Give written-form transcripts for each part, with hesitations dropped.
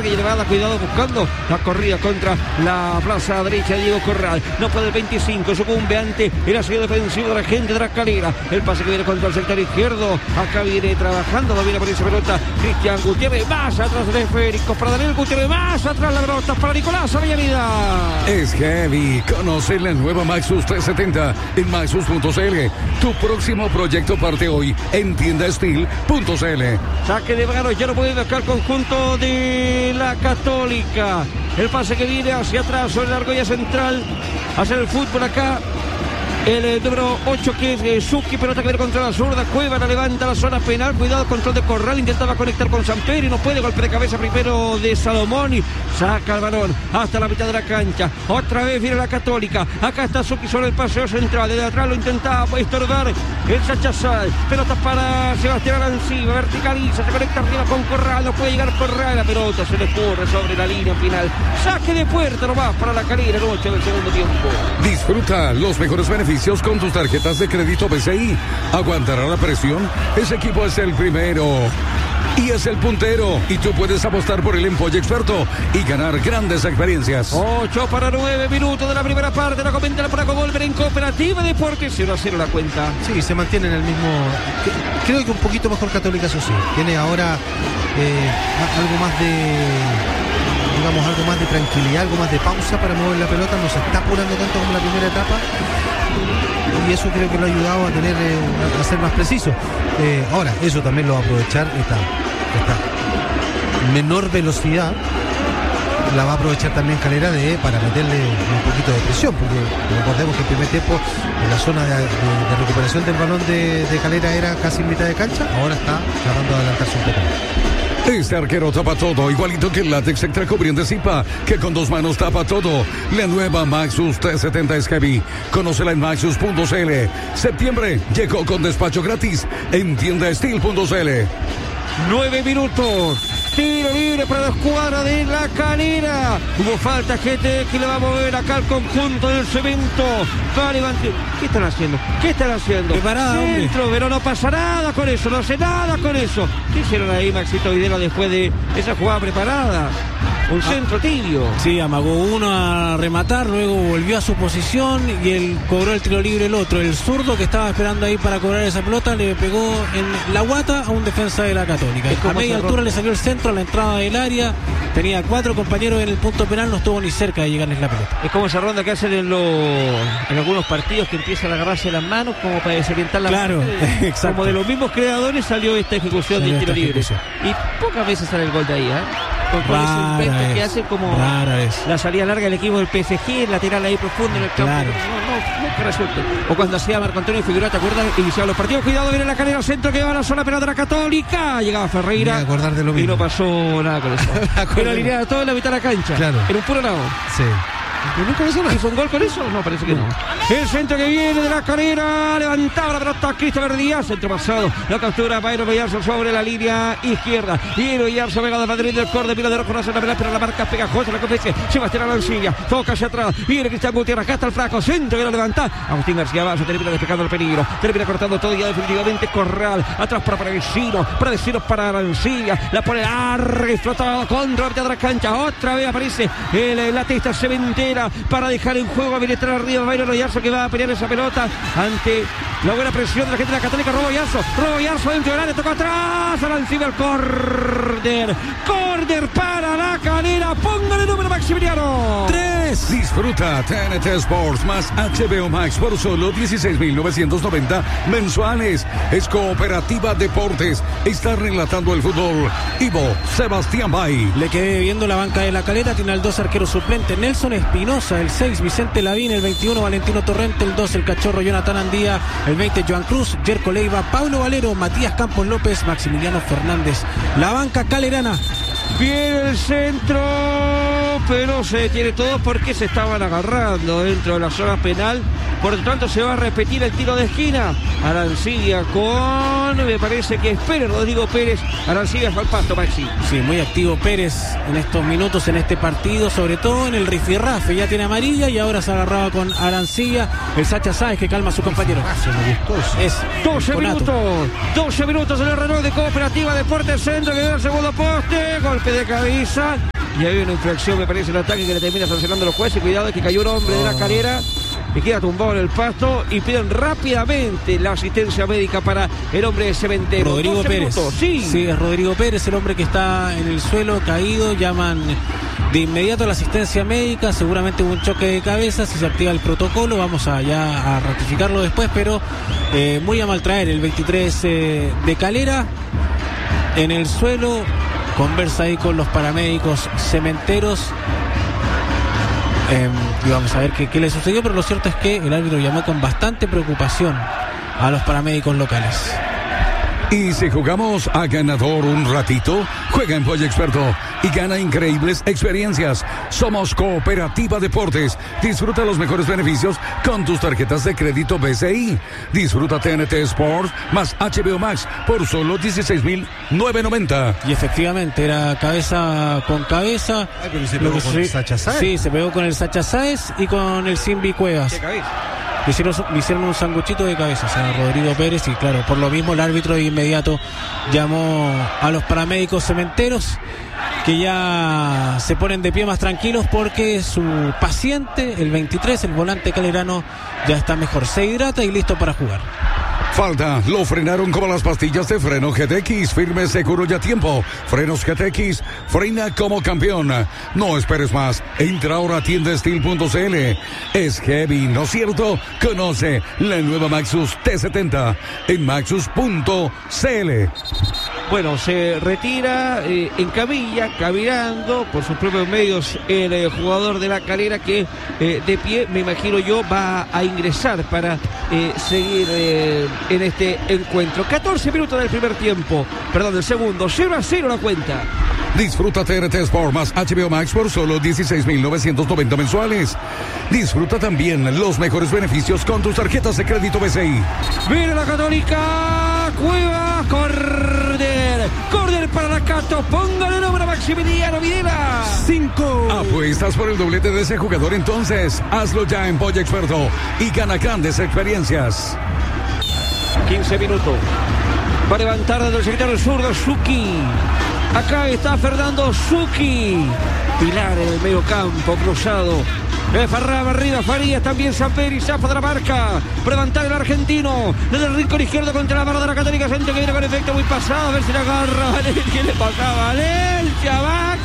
larga y elevada, cuidado buscando la corrida contra la plaza derecha de Diego Corral. No puede el 25, sucumbe ante el asedio defensivo de la gente de la Calera. El pase que viene contra el sector izquierdo. Acá viene trabajando, domina por esa pelota Cristian Gutiérrez, más atrás del esférico para Daniel Gutiérrez, más atrás la pelota para Nicolás Avellaneda. Es heavy. Conoce la nueva Maxus 370 en Maxus.cl. Tu próximo proyecto parte hoy en tiendasteel.cl. Saque de mano, ya no puede acá el conjunto de la Católica. El pase que viene hacia atrás sobre la argolla central. Hacer el fútbol acá. El número 8 que es Suki, pelota que viene contra la zurda. Cueva la levanta la zona penal. Cuidado, control de Corral. Intentaba conectar con Samper y no puede. Golpe de cabeza primero de Salomón y saca el balón hasta la mitad de la cancha. Otra vez viene la Católica. Acá está Suki sobre el paseo central. Desde atrás lo intentaba estorbar el Sachazal. Pelota para Sebastián Arancibia. Verticaliza, se conecta arriba con Corral. No puede llegar Corral. La pelota se le corre sobre la línea final. Saque de puerta nomás para la Calera. El 8 del segundo tiempo. Disfruta los mejores beneficios con tus tarjetas de crédito BCI. ¿Aguantará la presión? Ese equipo es el primero y es el puntero, y tú puedes apostar por el Empolle Experto y ganar grandes experiencias. 8 para 9 minutos de la primera parte. La comenta para Volver en Cooperativa Deportes. 0-0 la cuenta. Sí, se mantiene en el mismo. Creo que un poquito mejor Católica, eso sí. Tiene ahora algo más de, digamos, algo más de tranquilidad, algo más de pausa para mover la pelota. No se está apurando tanto como la primera etapa. Y eso creo que lo ha ayudado a tener a ser más preciso. Ahora, eso también lo va a aprovechar esta menor velocidad. La va a aprovechar también Calera para meterle un poquito de presión, porque recordemos que el primer tiempo en la zona de recuperación del balón de Calera era casi en mitad de cancha. Ahora está tratando de adelantarse un poco. Este arquero tapa todo, igualito que el látex extra cubriente Zipa, que con 2 manos tapa todo. La nueva Maxus 370 es heavy. Conócela en Maxus.cl. Septiembre llegó con despacho gratis en tiendasteel.cl. 9 minutos. Tiro libre para la escuadra de la Calera. Hubo falta, gente, que le va a mover acá al conjunto del Cemento. Va a levantar. ¿Qué están haciendo? ¿Qué están haciendo? Preparada, centro, pero no pasa nada con eso, no hace nada con eso. ¿Qué hicieron ahí, Maxito Videla, después de esa jugada preparada? Un centro tibio. Sí, amagó uno a rematar, luego volvió a su posición y él cobró el tiro libre el otro. El zurdo que estaba esperando ahí para cobrar esa pelota le pegó en la guata a un defensa de la Católica. A media altura le salió el centro a la entrada del área. Tenía 4 compañeros en el punto penal, no estuvo ni cerca de llegarles la pelota. Es como esa ronda que hacen en algunos partidos, que empiezan a agarrarse las manos como para desorientar la Claro, exacto. Como de los mismos creadores salió esta ejecución del tiro libre. Y pocas veces sale el gol de ahí, con ese invento que hacen como la salida larga del equipo del PSG, el lateral ahí profundo en el campo. Claro. No que resulte. O cuando hacía Marco Antonio Figueroa, ¿te acuerdas? Iniciaban los partidos. Cuidado, viene la Calera centro que va a la zona penal de la Católica. Llegaba Ferreira acordar de lo mismo. Y no pasó nada con eso. Era alineada toda en la mitad de la cancha. Claro. Era un puro lado. Sí. ¿Nunca hizo nada? ¿Hizo un gol con eso? No, parece que no. El centro que viene de la Calera, levantaba la pelota Christopher Díaz, centro pasado, la captura Bayro Bellarzo sobre la línea izquierda. Bayro Bellarzo pegado de Madrid del córner, Pila de Rojo, no hace la pelota, pero la marca pegajosa, la confiese Sebastián Arancibia, toca hacia atrás, viene Cristian Gutiérrez, acá está el flaco, centro que lo levanta, Agustín García Basso, termina despejando el peligro, termina cortando todo y ya definitivamente Corral, atrás para Vecino para Arancibia, la pone larga y flotada contra la mitad de la cancha, otra vez aparece la testa cementera para dejar en juego a Bienestar arriba, Bayro Bellarzo que va a pelear esa pelota ante la buena presión de la gente de la Católica. Robo Yarzo dentro del área, tocó atrás, Arancibia al córner para la Calera. Póngale número, Maximiliano. 3. Disfruta TNT Sports más HBO Max por solo 16.990 mensuales. Es Cooperativa Deportes. Está relatando el fútbol Ivo Sebastián Bay. Le quedé viendo la banca de la Calera. Tiene al 2 arqueros suplentes: Nelson Espinosa, el 6 Vicente Lavín, el 21 Valentino Torrente, el 2 el cachorro Jonathan Andía, el 20 Joan Cruz, Jerko Leiva, Pablo Valero, Matías Campos López, Maximiliano Fernández. La banca calerana. Viene el centro, pero se detiene todo porque se estaban agarrando dentro de la zona penal Por lo tanto, se va a repetir el tiro de esquina. Arancibia con, me parece que es Pérez, Rodrigo Pérez. Arancibia fue al pasto, Maxi. Sí, muy activo Pérez en estos minutos en este partido, sobre todo en el rifirrafe. Ya tiene amarilla y ahora se agarraba con Arancibia. El Sacha Sáez que calma a su compañero. Me gustó eso. Es 12 minutos en el reloj de Cooperativa Deportes Centro, que da el segundo poste, golpe de cabeza. Y hay una infracción, me parece, en ataque que le termina sancionando los jueces. Cuidado, es que cayó un hombre de la Calera y queda tumbado en el pasto y piden rápidamente la asistencia médica para el hombre de Cementero. Rodrigo Pérez. Sí, es Rodrigo Pérez, el hombre que está en el suelo caído. Llaman de inmediato a la asistencia médica. Seguramente hubo un choque de cabeza. Si se activa el protocolo, vamos a ratificarlo después, pero muy a mal traer el 23 de Calera en el suelo. Conversa ahí con los paramédicos Cementeros y vamos a ver qué le sucedió, pero lo cierto es que el árbitro llamó con bastante preocupación a los paramédicos locales. Y si jugamos a ganador un ratito, juega en Pollo Experto y gana increíbles experiencias. Somos Cooperativa Deportes. Disfruta los mejores beneficios con tus tarjetas de crédito BCI. Disfruta TNT Sports más HBO Max por solo $16,990. Y efectivamente era cabeza con cabeza. Pero se pegó con el Sacha Sáez. Sí, se pegó con el Sacha Sáez y con el Simbi Cuevas. Le hicieron un sanguchito de cabeza a Rodrigo Pérez y claro, por lo mismo el árbitro de inmediato llamó a los paramédicos Cementeros, que ya se ponen de pie más tranquilos porque su paciente, el 23, el volante calerano, ya está mejor, se hidrata y listo para jugar. Falta, lo frenaron como las pastillas de freno GTX, firme, seguro y a tiempo. Frenos GTX, frena como campeón. No esperes más, entra ahora a tiendasteel.cl. Es heavy, ¿no es cierto? Conoce la nueva Maxus T70 en maxus.cl. Bueno, se retira en camilla, caminando por sus propios medios el jugador de la Calera, que de pie, me imagino yo, va a ingresar para seguir en este encuentro. 14 minutos del primer tiempo, perdón, del segundo, 0-0 la cuenta. Disfruta TNT Sport más HBO Max por solo $16,990 mensuales. Disfruta también los mejores beneficios con tus tarjetas de crédito BCI. Viene la Católica, Cueva, Corner para la Cato, póngale nombre a Maximiliano Videla. 5. ¿Apuestas por el doblete de ese jugador? Entonces hazlo ya en Pollo Experto y gana grandes experiencias. 15 minutos. Va a levantar desde el sector zurdo Suki. Acá está Fernando Suki. Pilar en el medio campo, cruzado. Farraba arriba, Farías, también Samperi, Zapa de la marca. Para levantar el argentino. Desde el rincón izquierdo contra la barra de la Católica Centro, que viene con efecto muy pasado. A ver si le agarra Valencia. ¿Qué le pasa a Valencia?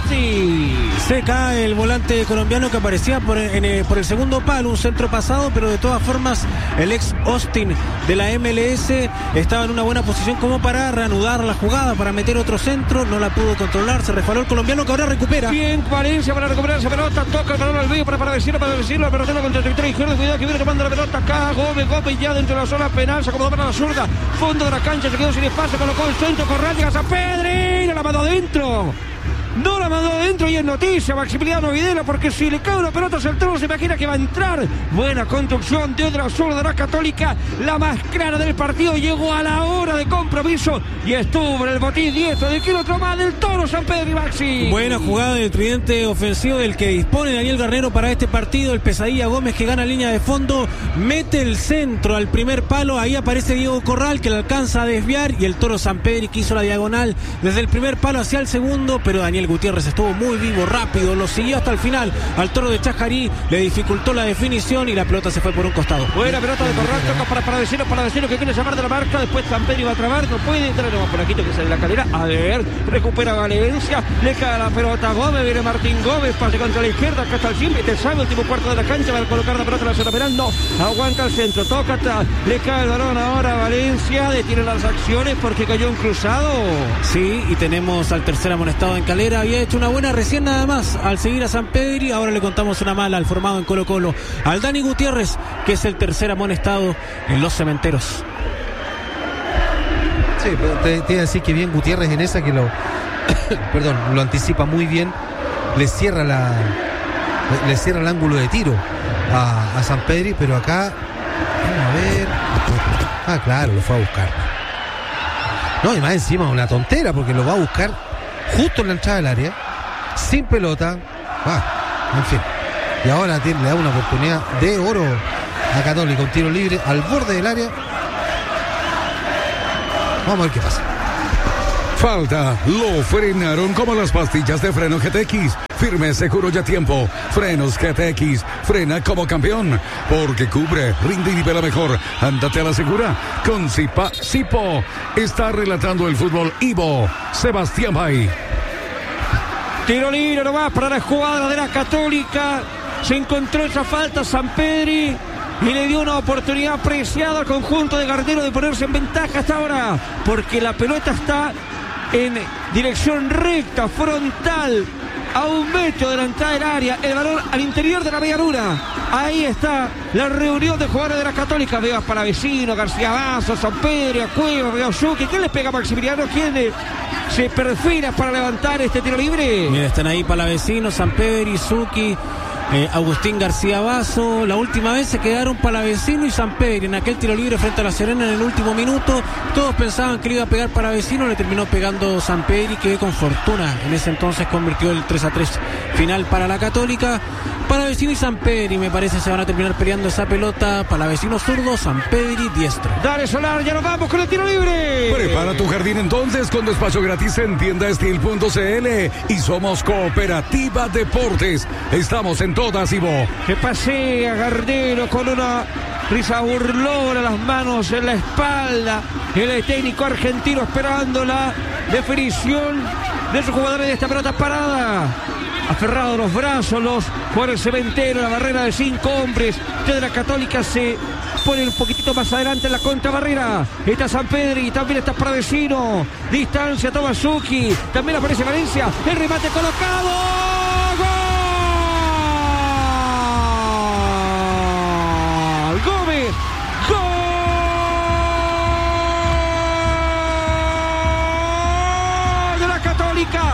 Maxi. Se cae el volante colombiano que aparecía por el segundo palo, un centro pasado, pero de todas formas el ex Austin de la MLS estaba en una buena posición como para reanudar la jugada, para meter otro centro. No la pudo controlar, se resbaló el colombiano que ahora recupera. Bien, Valencia para recuperar esa pelota, toca el balón al medio para decirlo, el pelotero contra el sector izquierdo, cuidado que viene tomando la pelota acá, Gómez ya dentro de la zona penal, se acomodó para la zurda, fondo de la cancha, se quedó sin espacio, colocó el centro, Corral, a Pedri, la mandó adentro. No la mandó adentro y es noticia Maximiliano Videla, porque si le cae una pelota al centro se imagina que va a entrar. Buena construcción de otra zurda de la Católica, la más clara del partido. Llegó a la hora de compromiso y estuvo en el botín diestro del kilómetro más del Toro San Pedro y Maxi. Buena jugada del tridente ofensivo del que dispone Daniel Garnero para este partido. El Pesadilla Gómez, que gana línea de fondo, mete el centro al primer palo. Ahí aparece Diego Corral, que le alcanza a desviar, y el Toro San Pedro, que hizo la diagonal desde el primer palo hacia el segundo, pero Daniel Gutiérrez estuvo muy vivo, rápido, lo siguió hasta el final al Toro de Chajarí, le dificultó la definición y la pelota se fue por un costado. Buena pelota de Corral, toca para decirlo que quiere llamar de la marca, después San Pedro iba a trabar, no puede entrar, no, por aquí que sale la Calera, a ver, recupera Valencia, le cae la pelota a Gómez, viene Martín Gómez, pase contra la izquierda, acá está el simple, te sabe, último cuarto de la cancha, va a colocar la pelota en la zona penal, no, aguanta el centro, toca atrás, le cae el balón ahora a Valencia, detiene las acciones porque cayó un cruzado. Sí, y tenemos al tercer amonestado en Calera, había hecho una buena recién nada más al seguir a San Pedri, ahora le contamos una mala al formado en Colo Colo, al Dani Gutiérrez, que es el tercer amonestado en los Cementeros. Sí, pero te iba a decir que bien Gutiérrez en esa, que lo lo anticipa muy bien, le cierra el ángulo de tiro a San Pedri, pero acá Vamos a ver. Ah, claro, lo fue a buscar. No, y más encima una tontera, porque lo va a buscar justo en la entrada del área, sin pelota. En fin. Y ahora le da una oportunidad de oro a Católica, un tiro libre al borde del área. Vamos a ver qué pasa. Falta, lo frenaron como las pastillas de freno GTX. Firme, seguro y a tiempo. Frenos GTX, frena como campeón. Porque cubre, rinde y nivela mejor. Ándate a la segura con Sipo. Está relatando el fútbol Ivo Sebastián Bay. Tiro libre nomás para la escuadra de la Católica. Se encontró esa falta Sampedri y le dio una oportunidad apreciada al conjunto de Gardero de ponerse en ventaja hasta ahora, porque la pelota está en dirección recta, frontal, a 1 metro de la entrada del área, el balón al interior de la media luna. Ahí está la reunión de jugadores de la Católica. Veo a Palavecino, García Basso, Sampedri, Cueva, veo a Yuki. ¿Quién les pega a Maximiliano? ¿Quién se perfila para levantar este tiro libre? Mira, están ahí Palavecino, Sampedri, Zucchi, Agustín García Basso. La última vez se quedaron Palavecino y Sampedri en aquel tiro libre frente a La Serena en el último minuto. Todos pensaban que le iba a pegar Palavecino, le terminó pegando Sampedri, que con fortuna en ese entonces convirtió el 3-3 final para la Católica. Palavecino y Sampedri, me parece, se van a terminar peleando esa pelota. Palavecino zurdo, Sampedri diestro. Dale, Solar, ya nos vamos con el tiro libre. Prepara tu jardín entonces con despacho gratis en tiendaestil.cl y somos Cooperativa Deportes. Estamos en todas, Ivo. Que pasea Gardero con una risa burlona, las manos en la espalda. El técnico argentino esperando la definición de sus jugadores de esta pelota parada. Aferrado a los brazos, por el cementerio, la barrera de 5 hombres. De la Católica se pone un poquitito más adelante en la contrabarrera. Está Sampedri, también está Palavecino. Distancia, toma Zucchi. También aparece Valencia. El remate colocado. ¡Gol! Gómez. ¡Gol! De la Católica.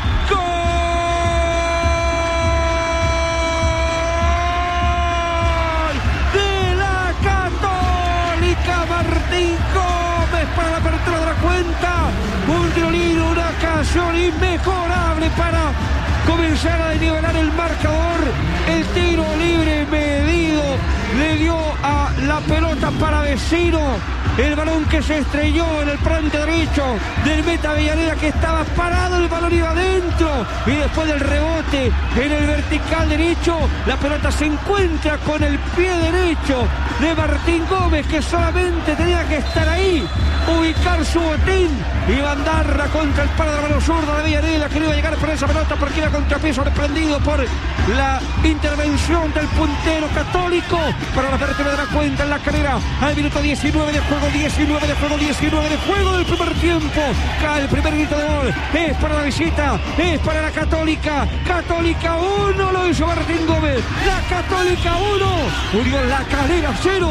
Martín Gómez para la apertura de la cuenta. Un tiro libre, una ocasión inmejorable para comenzar a desnivelar el marcador. El tiro libre medido le dio a la pelota Palavecino. El balón que se estrelló en el frente derecho del meta Avellaneda, que estaba parado, el balón iba adentro y después del rebote en el vertical derecho, la pelota se encuentra con el pie derecho de Martín Gómez, que solamente tenía que estar ahí, ubicar su botín y mandarla contra el palo de la mano zurda de Avellaneda, que no iba a llegar por esa pelota porque iba contrapié sorprendido por la intervención del puntero Católico para la apertura de la cuenta en la carrera al minuto 19 de juego. 19 de juego del primer tiempo. Cae el primer grito de gol. Es para la visita, es para la Católica. Católica 1, lo hizo Martín Gómez. La Católica 1, Unión La Calera 0.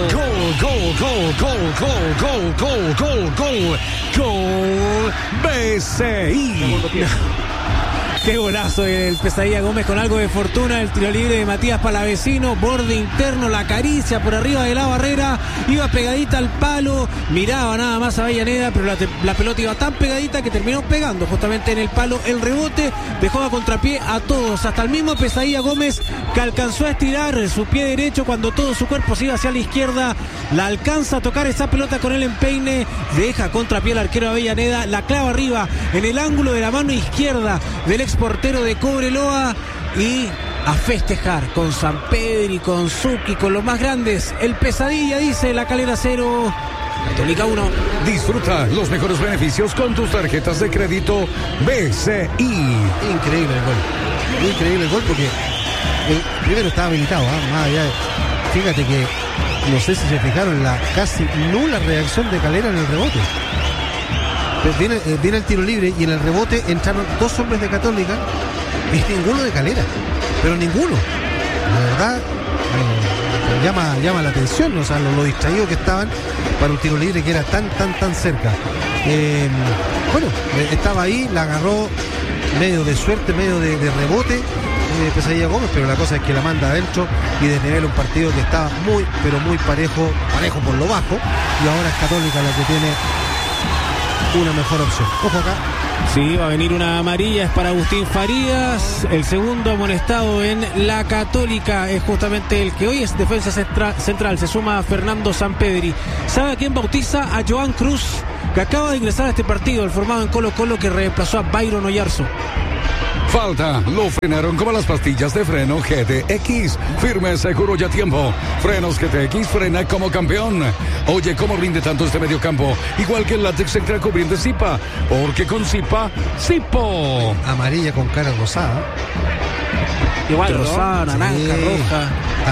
Gol. BCI. Qué golazo el Pesadilla Gómez con algo de fortuna. El tiro libre de Matías Palavecino, borde interno, la caricia por arriba de la barrera, iba pegadita al palo, miraba nada más a Avellaneda, pero la pelota iba tan pegadita que terminó pegando justamente en el palo. El rebote dejó a contrapié a todos, hasta el mismo Pesadilla Gómez, que alcanzó a estirar su pie derecho cuando todo su cuerpo se iba hacia la izquierda. La alcanza a tocar esa pelota con el empeine, deja a contrapié al arquero Avellaneda, la clava arriba en el ángulo de la mano izquierda del exportero de Cobreloa, y a festejar con Sampedri, con Zucchi, con los más grandes. El Pesadilla, dice La Calera 0, Católica 1. Disfruta los mejores beneficios con tus tarjetas de crédito BCI. Increíble el gol porque el primero estaba habilitado, más allá de, fíjate que no sé si se fijaron en la casi nula reacción de Calera en el rebote. Pues viene el tiro libre y en el rebote entraron 2 hombres de Católica y ninguno de Calera, pero ninguno. La verdad llama la atención, o sea, lo distraídos que estaban para un tiro libre que era tan cerca. Bueno, estaba ahí, la agarró medio de suerte, medio de rebote, Pesadilla Gómez, pero la cosa es que la manda adentro y desnivela un partido que estaba muy, pero muy parejo por lo bajo, y ahora es Católica la que tiene una mejor opción. Ojo acá. Sí, va a venir una amarilla, es para Agustín Farías. El segundo amonestado en la Católica es justamente el que hoy es defensa central. Se suma a Fernando Sampedri. ¿Sabe a quién bautiza? A Joan Cruz, que acaba de ingresar a este partido, el formado en Colo-Colo, que reemplazó a Byron Oyarzo. Falta, lo frenaron como las pastillas de freno GTX. Firme, seguro y a tiempo. Frenos GTX, frena como campeón. Oye, ¿cómo rinde tanto este mediocampo? Igual que el látex central cubriente Zipa. Porque con Zipa, Zipo. Amarilla con cara rosada. Igual, ¿no? rosada, naranja, Sí. roja.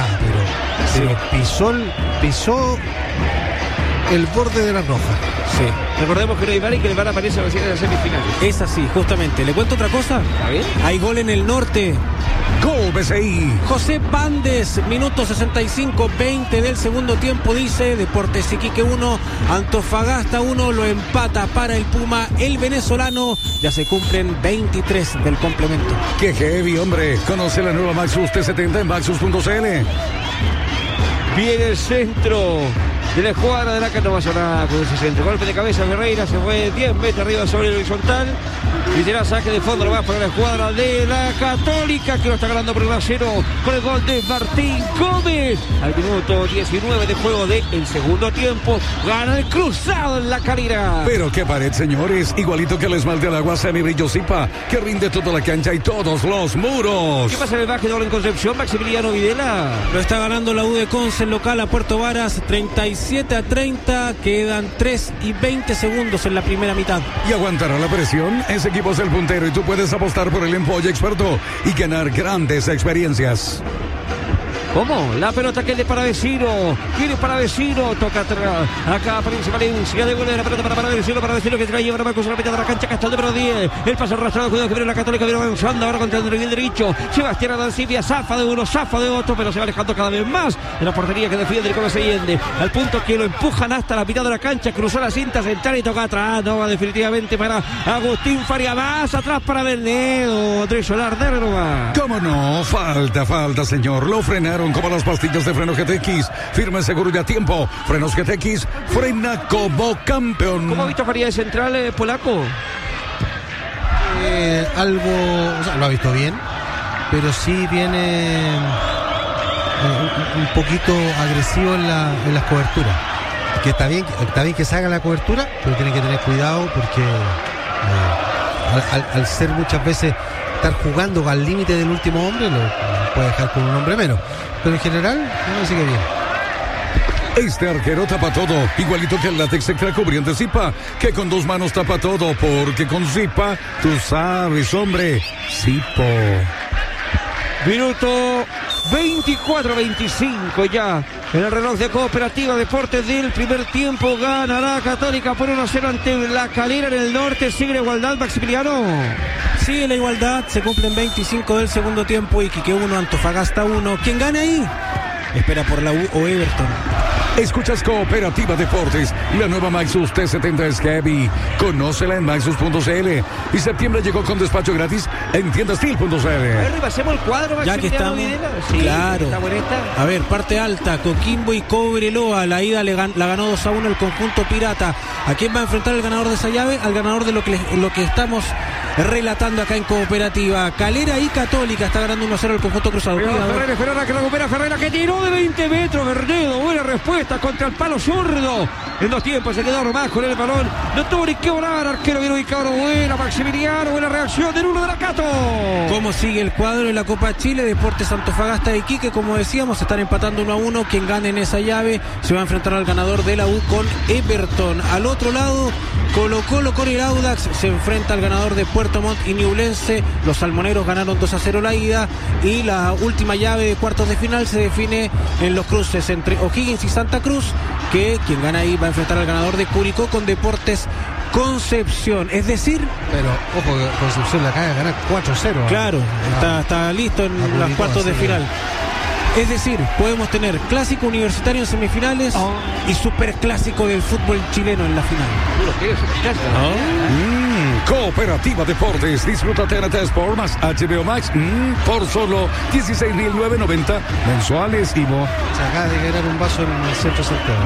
Pero pisó el borde de la roja. Sí. Recordemos que no hay VAR y que el VAR aparece recién en las semifinales. Es así, justamente. ¿Le cuento otra cosa? ¿Está bien? Hay gol en el norte. Gol BCI. José Bandes, minuto 65, 20 del segundo tiempo, dice Deportes Iquique 1, Antofagasta 1, lo empata para el Puma, el venezolano. Ya se cumplen 23 del complemento. Qué heavy, hombre. Conoce la nueva Maxus T70 en Maxus.cl. Viene el centro de la escuadra de la Canovacional con ese centro. Golpe de cabeza Ferreira, se fue 10 metros arriba sobre el horizontal. Y será saque de fondo nomás para la escuadra de la Católica, que lo está ganando por 1-0 con el gol de Martín Gómez. Al minuto 19 de juego del segundo tiempo, gana el Cruzado en la Calera. Pero qué pared, señores. Igualito que el esmalte al agua semibrillo Zipa, que rinde toda la cancha y todos los muros. ¿Qué pasa en el básquetbol en Concepción? Maximiliano Videla. Lo está ganando la U de Conce en local a Puerto Varas, 37-30, quedan 3 y 20 segundos en la primera mitad. Y aguantará la presión. Ese equipo es el puntero y tú puedes apostar por el Empolle Experto y ganar grandes experiencias. ¿Cómo? La pelota que es de Paravecino. Quiere Paravecino. Toca atrás. Acá aparece Valencia. Devuelve la pelota para Paravecino. Paravecino que trae lleva Marcos a la mitad de la cancha. Hasta el número 10. El paso arrastrado. Cuidado que viene la Católica. Viene avanzando ahora contra el nivel derecho. Sebastián Adancibia. Zafa de uno. Zafa de otro. Pero se va alejando cada vez más de la portería que defiende Nicolás Allende. Al punto que lo empujan hasta la mitad de la cancha. Cruzó la cinta central y toca atrás. No va definitivamente para Agustín Faria. Más atrás para Bernedo. Andrés Solar. ¿Cómo no? Falta, señor. Lo frenaron como las pastillas de freno GTX. Firme, seguro y a tiempo. Frenos GTX, frena como campeón. ¿Cómo ha visto Faría de central, polaco? Algo, o sea, lo ha visto bien, pero sí viene un poquito agresivo en las coberturas. Que está bien que se haga la cobertura, pero tiene que tener cuidado porque al ser muchas veces estar jugando al límite del último hombre, lo puede dejar con un hombre menos. Pero en general, no me sigue bien. Este arquero tapa todo, igualito que el látex extra cubriente Zipa, que con dos manos tapa todo, porque con Zipa, tú sabes, hombre, Zipo. Minuto 24-25 ya en el reloj de Cooperativa Deportes del primer tiempo. Gana la Católica por 1-0 ante la Calera en el norte. Sigue la igualdad, Maximiliano. Sigue la igualdad, se cumplen 25 del segundo tiempo. Iquique 1, Antofagasta 1. ¿Quién gana ahí? Espera por la U o Everton. Escuchas Cooperativa Deportes, la nueva Maxus T70 es heavy. Conócela en Maxus.cl. Y septiembre llegó con despacho gratis en tiendastil.cl. A ver, repasemos el cuadro, Ya que estamos, sí, claro. Está buena esta. A ver, parte alta, Coquimbo y Cobreloa. La ida la ganó 2-1 el conjunto pirata. ¿A quién va a enfrentar el ganador de esa llave? Al ganador de lo que estamos relatando acá en Cooperativa. Calera y Católica está ganando 1-0 el conjunto cruzado. Ferreira que recupera, Ferreira que tiró de 20 metros. Bernedo, buena respuesta contra el palo zurdo. En dos tiempos se quedó nomás con el balón. No tuvo ni que volar. Arquero bien ubicado. Buena, Maximiliano. Buena reacción del 1 de la Cato. ¿Cómo sigue el cuadro en la Copa Chile? Deportes Antofagasta de Iquique, como decíamos, están empatando 1-1. Quien gane en esa llave se va a enfrentar al ganador de la U con Everton. Al otro lado, Colo-Colo con el Audax se enfrenta al ganador de Puerto Montt y Ñublense. Los salmoneros ganaron 2-0 la ida. Y la última llave de cuartos de final se define en los cruces entre O'Higgins y Santa Cruz, que quien gana ahí va a enfrentar al ganador de Curicó con Deportes Concepción. Es decir, pero ojo que Concepción la acaba de ganar 4-0. Claro, está listo en los cuartos de final. Es decir, podemos tener clásico universitario en semifinales y superclásico del fútbol chileno en la final. Cooperativa Deportes. Disfruta TNT Sport más HBO Max por solo $16,990 mensuales. Ivo. Se acaba de ganar un vaso en el centro Santiago.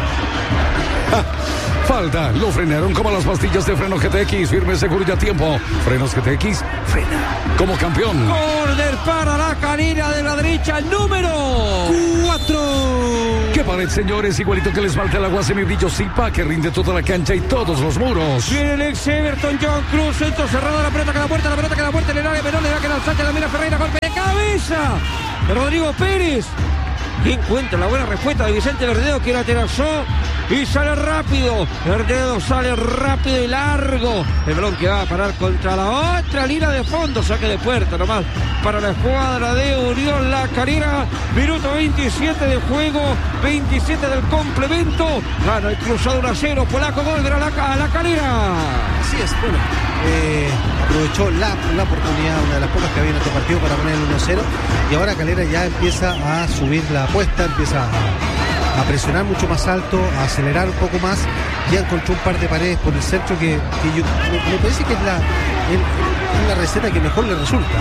Falta, lo frenaron como las pastillas de freno GTX. Firme, seguro y a tiempo. Frenos GTX, frena como campeón. Corner para la Calera de la derecha, número 4. ¡Qué pared, señores! Igualito que les falta el agua semibrillo Zipa, que rinde toda la cancha y todos los muros. Viene el ex Everton, John Cruz, centro cerrado, la pelota que la puerta, en el área menor, le da que la salta, la mira Ferreira, golpe de cabeza de Rodrigo Pérez. Y encuentra la buena respuesta de Vicente Verdedo, que la aterrizó y sale rápido. Verdedo sale rápido y largo. El balón que va a parar contra la otra línea de fondo. Saque de puerta nomás para la escuadra de Unión La Calera. Minuto 27 de juego, 27 del complemento. Gana el cruzado 1-0. Polaco, gol de la Calera. Así es, bueno. Aprovechó la oportunidad, una de las pocas que había en este partido, para poner el 1-0, y ahora Calera ya empieza a subir la apuesta, empieza a presionar mucho más alto, a acelerar un poco más. Ya encontró un par de paredes por el centro que me parece que es la receta que mejor le resulta.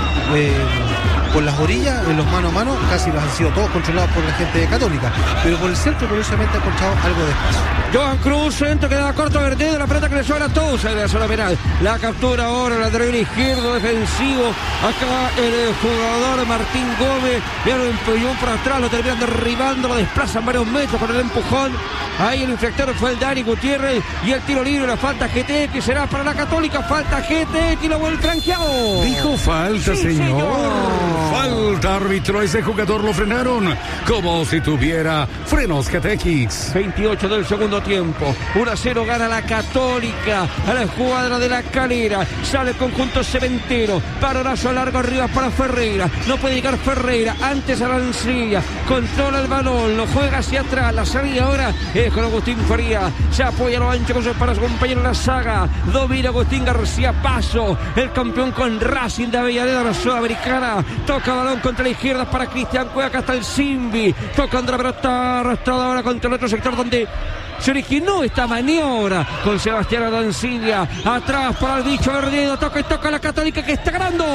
Por las orillas, en los mano a mano, casi los han sido todos controlados por la gente de Católica, pero por el centro curiosamente ha encontrado algo de espacio. Johan Cruz, centro, queda corto Verdedo, la pelota que le sobra a todos en la zona penal. La captura ahora, la lateral izquierdo defensivo. Acá el jugador Martín Gómez, ya lo empuñó por atrás, lo terminan derribando, lo desplazan varios metros con el empujón. Ahí el infractor fue el Dani Gutiérrez, y el tiro libre, la falta GTX será para la Católica, falta GTX y lo vuelve franqueado. Dijo falta, sí, señor. Falta, árbitro, ese jugador lo frenaron como si tuviera frenos GTX. 28 del segundo tiempo, 1-0 gana la Católica a la escuadra de la Calera. Sale el conjunto cementero, paronazo largo arriba para Ferreira, no puede llegar Ferreira, antes Arancilla, controla el balón, lo juega hacia atrás, la salida ahora es con Agustín Faría, se apoya a lo ancho para su compañero en la saga, domina Agustín García Paso, el campeón con Racing de Avellaneda, la Sudamericana, toca balón contra la izquierda para Cristian Cueva, acá está el Simbi, tocando la pelota arrastrada ahora contra el otro sector donde se originó esta maniobra con Sebastián Adancilla, atrás para el bicho Verdedo, toca y toca la Católica que está ganando.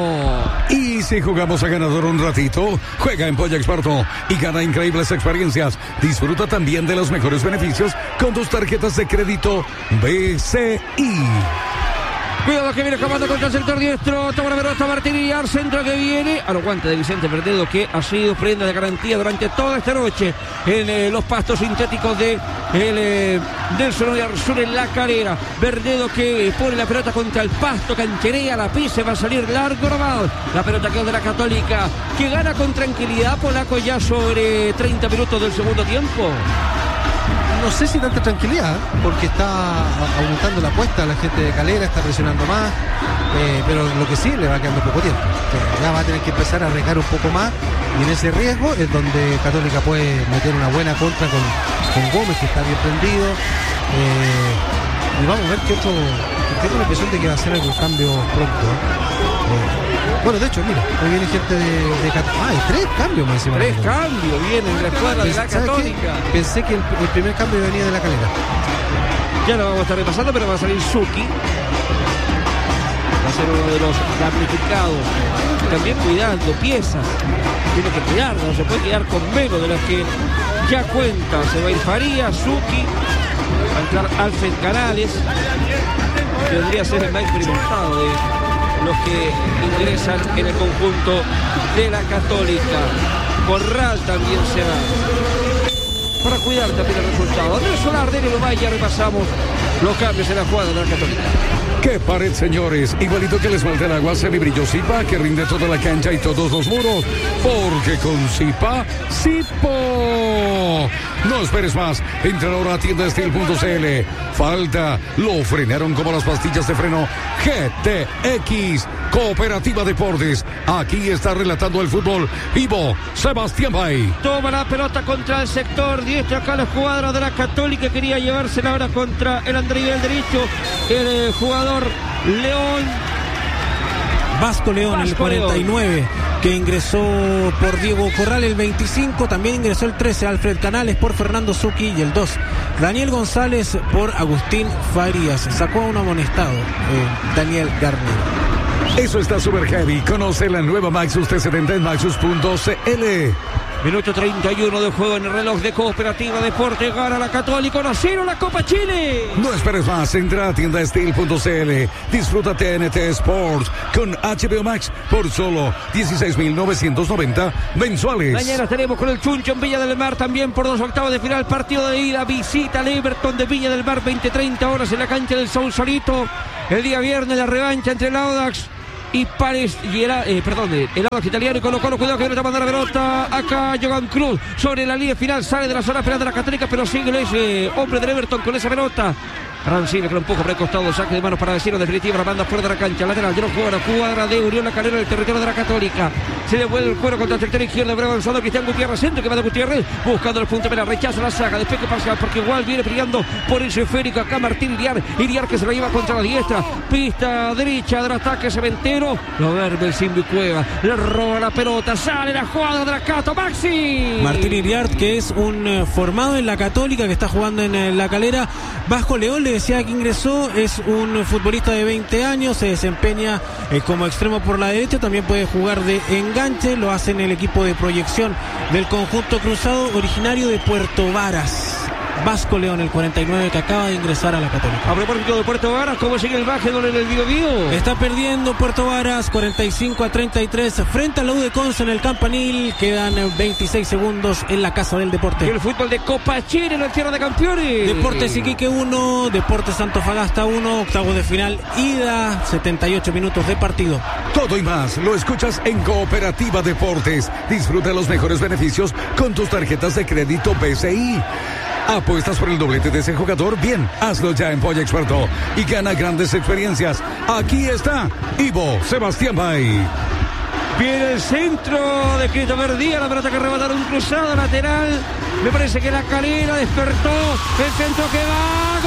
Y si jugamos a ganador un ratito, juega en Polla Experto y gana increíbles experiencias. Disfruta también de los mejores beneficios con tus tarjetas de crédito BCI. Cuidado que viene acabando contra el sector diestro. Toma la pelota Martín Villar, centro que viene a los guantes de Vicente Verdedo, que ha sido prenda de garantía durante toda esta noche en los pastos sintéticos de Nelson Oyarzún en La Calera. Verdedo que pone la pelota contra el pasto, cancherea, la pisa, va a salir largo nomás. La pelota quedó de la Católica, que gana con tranquilidad. Polaco, ya sobre 30 minutos del segundo tiempo. No sé si tanta tranquilidad, porque está aumentando la apuesta, la gente de Calera está presionando más, pero lo que sí, le va quedando poco tiempo. Ya va a tener que empezar a arriesgar un poco más, y en ese riesgo es donde Católica puede meter una buena contra con Gómez, que está bien prendido, y vamos a ver qué otro. Tengo la impresión de que va a hacer algún cambio pronto. Bueno, de hecho, mira, hoy viene gente de Católica. Hay 3 cambios más encima. 3 cambios vienen de la escuadra de la Católica. Pensé que el primer cambio venía de la Calera. Ya lo vamos a estar repasando, pero va a salir Suki. Va a ser uno de los damnificados. También cuidando piezas. Tiene que cuidar, no se puede quedar con menos de las que ya cuenta. Se va a ir Faría, Suki. Va a entrar Alfred Canales, que vendría a ser el más experimentado de los que ingresan en el conjunto de la Católica. Corral también será, para cuidar también el resultado. Andrés Solar, de Lomaya, repasamos los cambios en la jugada de la Católica. ¡Qué pared, señores! Igualito que les falta el agua semibrillo Zipa, que rinde toda la cancha y todos los muros. Porque con Zipa, Zipo. No esperes más. Entra ahora a tiendastil.cl. Falta. Lo frenaron como las pastillas de freno GTX. Cooperativa Deportes. Aquí está relatando el fútbol Ivo Sebastián Bay. Toma la pelota contra el sector diestro. Acá la escuadra de la Católica quería llevársela ahora contra el andarivel derecho. El jugador León Vasco León, el 49, que ingresó por Diego Corral. El 25 también ingresó el 13, Alfred Canales por Fernando Zucchi. Y el 2, Daniel González por Agustín Farías. Sacó a un amonestado, Daniel Garnero. Eso está super heavy. Conoce la nueva Maxus T70 en maxus.cl. Minuto 31 de juego en el reloj de Cooperativa Deporte. Gana la Católica 1-0 la Copa Chile. No esperes más. Entra a tiendasteel.cl. Disfruta TNT Sports con HBO Max por solo 16.990 mensuales. Mañana estaremos con el Chuncho en Villa del Mar. También por 2 octavos de final. Partido de ida. Visita al Everton de Villa del Mar. 20-30 horas en la cancha del Sausalito. El día viernes la revancha entre el Audax y Pares y el Audax italiano y Colo-Colo. Cuidado que viene tomando la pelota. Acá Johan Cruz sobre la línea final. Sale de la zona penal de la Católica, pero sigue ese hombre del Everton con esa pelota. Arancibia que lo empuja por el costado, saque de manos para decirlo definitivo, la banda fuera de la cancha, lateral, ya no juega la cuadra de Urión, la carrera del territorio de la Católica. Se devuelve el cuero contra el sector izquierdo, pero avanzado Cristian Gutiérrez, centro que va de Gutiérrez, buscando el punto penal, rechaza la saga, después que pasa, porque igual viene brillando por ese esférico acá Martín Iriar que se la lleva contra la diestra, pista derecha del ataque Cementero, lo verme el Simbi Cueva, le roba la pelota, sale la jugada de la Cato, Maxi. Martín Iriart, que es un formado en la Católica, que está jugando en la Calera. Vasco León, le decía que ingresó, es un futbolista de 20 años, se desempeña como extremo por la derecha, también puede jugar de enganche, lo hace en el equipo de proyección del conjunto cruzado, originario de Puerto Varas. Vasco León, el 49, que acaba de ingresar a la Católica. A propósito de Puerto Varas, ¿cómo sigue el baje en el Biobío? Está perdiendo Puerto Varas 45-33 frente a la U de Conce en el Campanil. Quedan 26 segundos en la Casa del Deporte. Y el fútbol de Copa Chile en la Tierra de Campeones. Deportes Iquique 1, Deportes Antofagasta 1, octavos de final, ida, 78 minutos de partido. Todo y más lo escuchas en Cooperativa Deportes. Disfruta los mejores beneficios con tus tarjetas de crédito BCI. ¿Apuestas por el doblete de ese jugador? Bien, hazlo ya en Polla Experto y gana grandes experiencias. Aquí está Ivo Sebastián Bay. Viene el centro de Cristo Verdía, la pelota que rebataron un cruzado lateral. Me parece que la Calera despertó. El centro que va.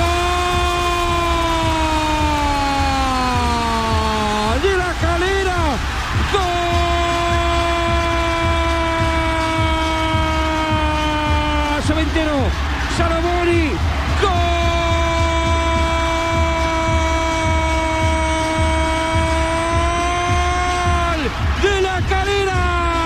¡Gol! De la Calera. ¡Gol! Cementero. Salomoni, gol de la Calera.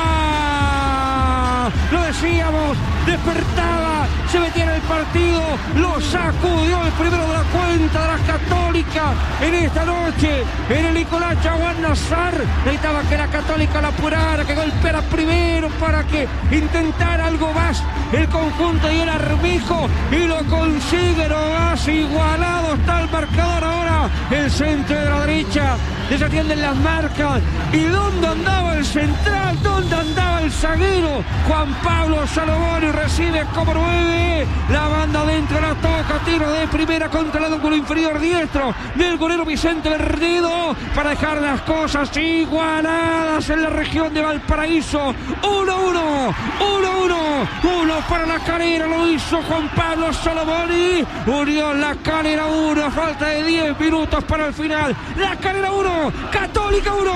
Lo decíamos, despertaba, se metía en el partido, lo sacudió el primero de la cuenta de la Católica en esta noche en el Nicolás Chaguán Nazar. Necesitaba que la Católica la apurara, que golpeara primero para que intentara algo más el conjunto y el Armijo, y lo consigue nomás. Igualado está el marcador ahora, el centro de la derecha, desatienden las marcas. ¿Y dónde andaba el central? ¿Dónde andaba el zaguero? Juan Pablo Salomoni recibe como 9, la banda dentro, la toca, tiro de primera contra el ángulo inferior diestro del golero Vicente Verdido para dejar las cosas igualadas en la región de Valparaíso. 1-1 para la Calera, lo hizo Juan Pablo Salomoni. Unión La Calera 1, falta de 10 minutos para el final. La Calera 1, Católica 1.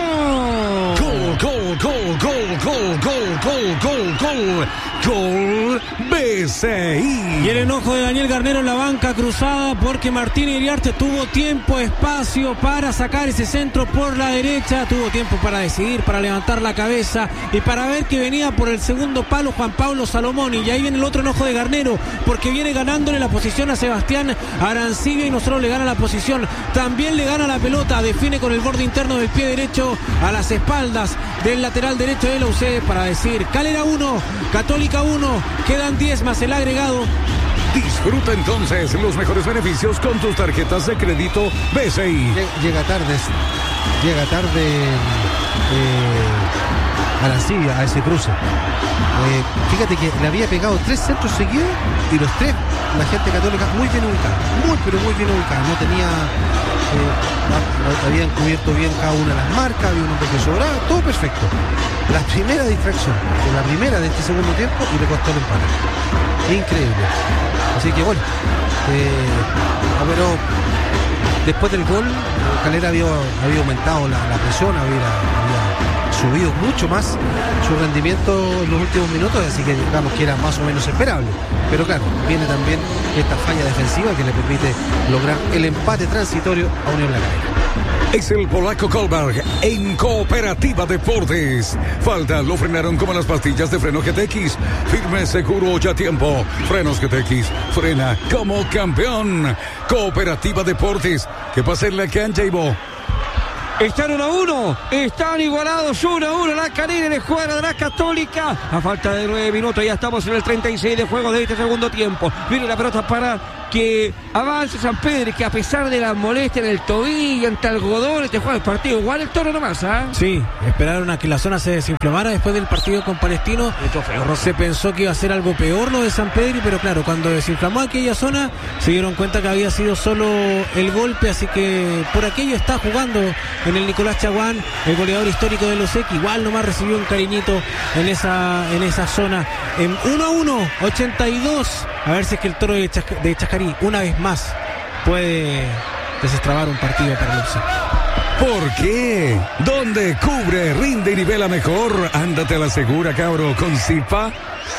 Gol BCI. Y el enojo de Daniel Garnero en la banca cruzada, porque Martín Iriarte tuvo tiempo, espacio para sacar ese centro por la derecha, tuvo tiempo para decidir, para levantar la cabeza y para ver que venía por el segundo palo Juan Pablo Salomoni. Y ahí viene el otro enojo de Garnero, porque viene ganándole la posición a Sebastián Arancibia y no solo le gana la posición, también le gana la pelota, define con el borde interno del pie derecho a las espaldas del lateral derecho de la UC para decir Calera 1, Católica 1, quedan 10 más el agregado. Disfruta entonces los mejores beneficios con tus tarjetas de crédito BCI. Llega tarde Arancibia a ese cruce. Fíjate que le había pegado 3 centros seguidos y los 3 la gente Católica muy bien ubicada, muy bien ubicada. No tenía, habían cubierto bien cada una de las marcas, había un hombre que sobraba, todo perfecto. La primera distracción, la primera de este segundo tiempo, y le costó el empate. Increíble. Así que bueno, pero después del gol, Calera había aumentado la presión, había subido mucho más su rendimiento en los últimos minutos, así que digamos que era más o menos esperable. Pero claro, viene también esta falla defensiva que le permite lograr el empate transitorio a Unión La Calera. Es el polaco Kolberg en Cooperativa Deportes. Falta, lo frenaron como las pastillas de freno GTX. Firme, seguro, ya tiempo. Frenos GTX, frena como campeón. Cooperativa Deportes. ¿Qué pasa en la cancha, Ivo? Están 1-1, están igualados 1-1 La Calera en el juego de la Católica. A falta de 9 minutos, ya estamos en el 36 de juego de este segundo tiempo. Viene la pelota para que avance San Pedro, que a pesar de la molestia en el tobillo, ante algodón, este juego el partido igual el Toro nomás, ¿ah? Sí, esperaron a que la zona se desinflamara después del partido con Palestino. Se pensó que iba a ser algo peor lo de San Pedro, pero claro, cuando desinflamó aquella zona se dieron cuenta que había sido solo el golpe, así que por aquello está jugando en el Nicolás Chaguán, el goleador histórico de los X. Igual nomás recibió un cariñito en esa zona. En 1-1, 82. A ver si es que el Toro de Chascarí una vez más puede desestrabar un partido para el UCE. ¿Por qué? ¿Dónde cubre, rinde y nivela mejor? Ándate a la segura, cabro, con Zipa.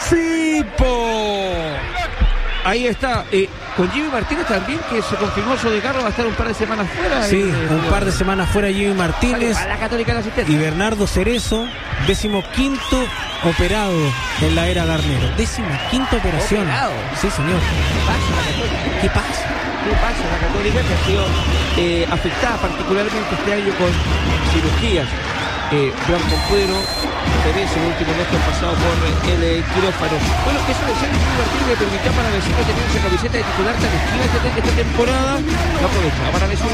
¡Sipo! Ahí está, con Jimmy Martínez también, que se confirmó su desgarro, va a estar un par de semanas fuera. Sí, un par de semanas fuera Jimmy Martínez. A la Católica de asistente. Y Bernardo Cerezo, 15º operado en la era Garnero. 15ª operación. ¿Operado? Sí, señor. ¿Qué pasa? ¿Qué pasa? La Católica que ha sido afectada particularmente este año con cirugías. Blanco Cuero, Pérez, el último mes que ha pasado por el quirófano. Bueno, esa lesión de Jimmy Martínez le permitió para Vecino tener esa camiseta de titular tan esquiva esta temporada. ¿No aprovechaba para Vecino?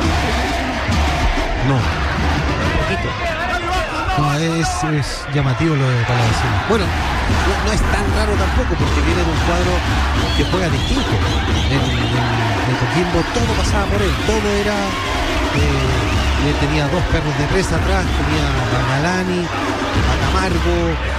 No. Un poquito. No, es llamativo lo de Palavecino. Bueno, no es tan raro tampoco, porque viene de un cuadro que juega distinto. En Coquimbo todo pasaba por él, todo era... tenía dos perros de presa atrás, tenía a Galani, a Camargo,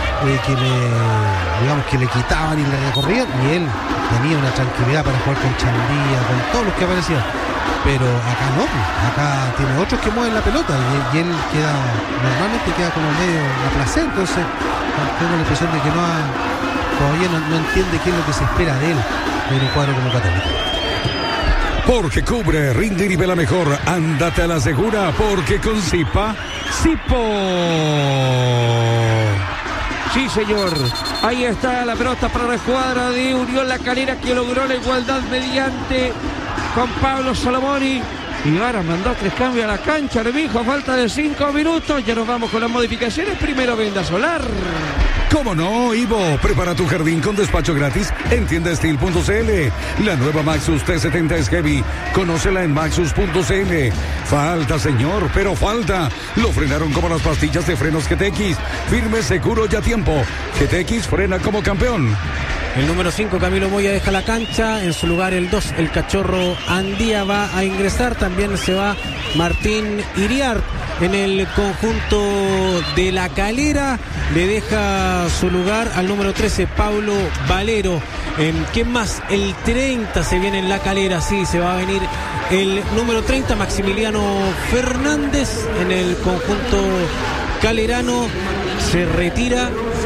que le quitaban y le recorrían, y él tenía una tranquilidad para jugar con Chandía, con todos los que aparecían. Pero acá no, acá tiene otros que mueven la pelota y él normalmente queda como medio a placer. Entonces tengo la impresión de que todavía no entiende qué es lo que se espera de él en un cuadro como Católica. Porque cubre, rinde y nivela mejor. Ándate a la segura, porque con Zipa, Sipo. Sí, señor. Ahí está la pelota para la escuadra de Unión La Calera, que logró la igualdad mediante Juan Pablo Salomoni. Y ahora mandó 3 cambios a la cancha, le dijo a falta de 5 minutos. Ya nos vamos con las modificaciones. Primero Venda Solar. ¿Cómo no, Ivo? Prepara tu jardín con despacho gratis en tiendastil.cl. La nueva Maxus T70 es heavy. Conócela en maxus.cl. Falta, señor, pero falta. Lo frenaron como las pastillas de frenos GTX. Firme, seguro y a tiempo. GTX frena como campeón. El número 5, Camilo Moya, deja la cancha. En su lugar el 2, el Cachorro Andía, va a ingresar. También se va Martín Iriart. En el conjunto de La Calera le deja su lugar al número 13, Pablo Valero. ¿Quién más? El 30 se viene en La Calera, sí, se va a venir el número 30, Maximiliano Fernández. En el conjunto calerano se retira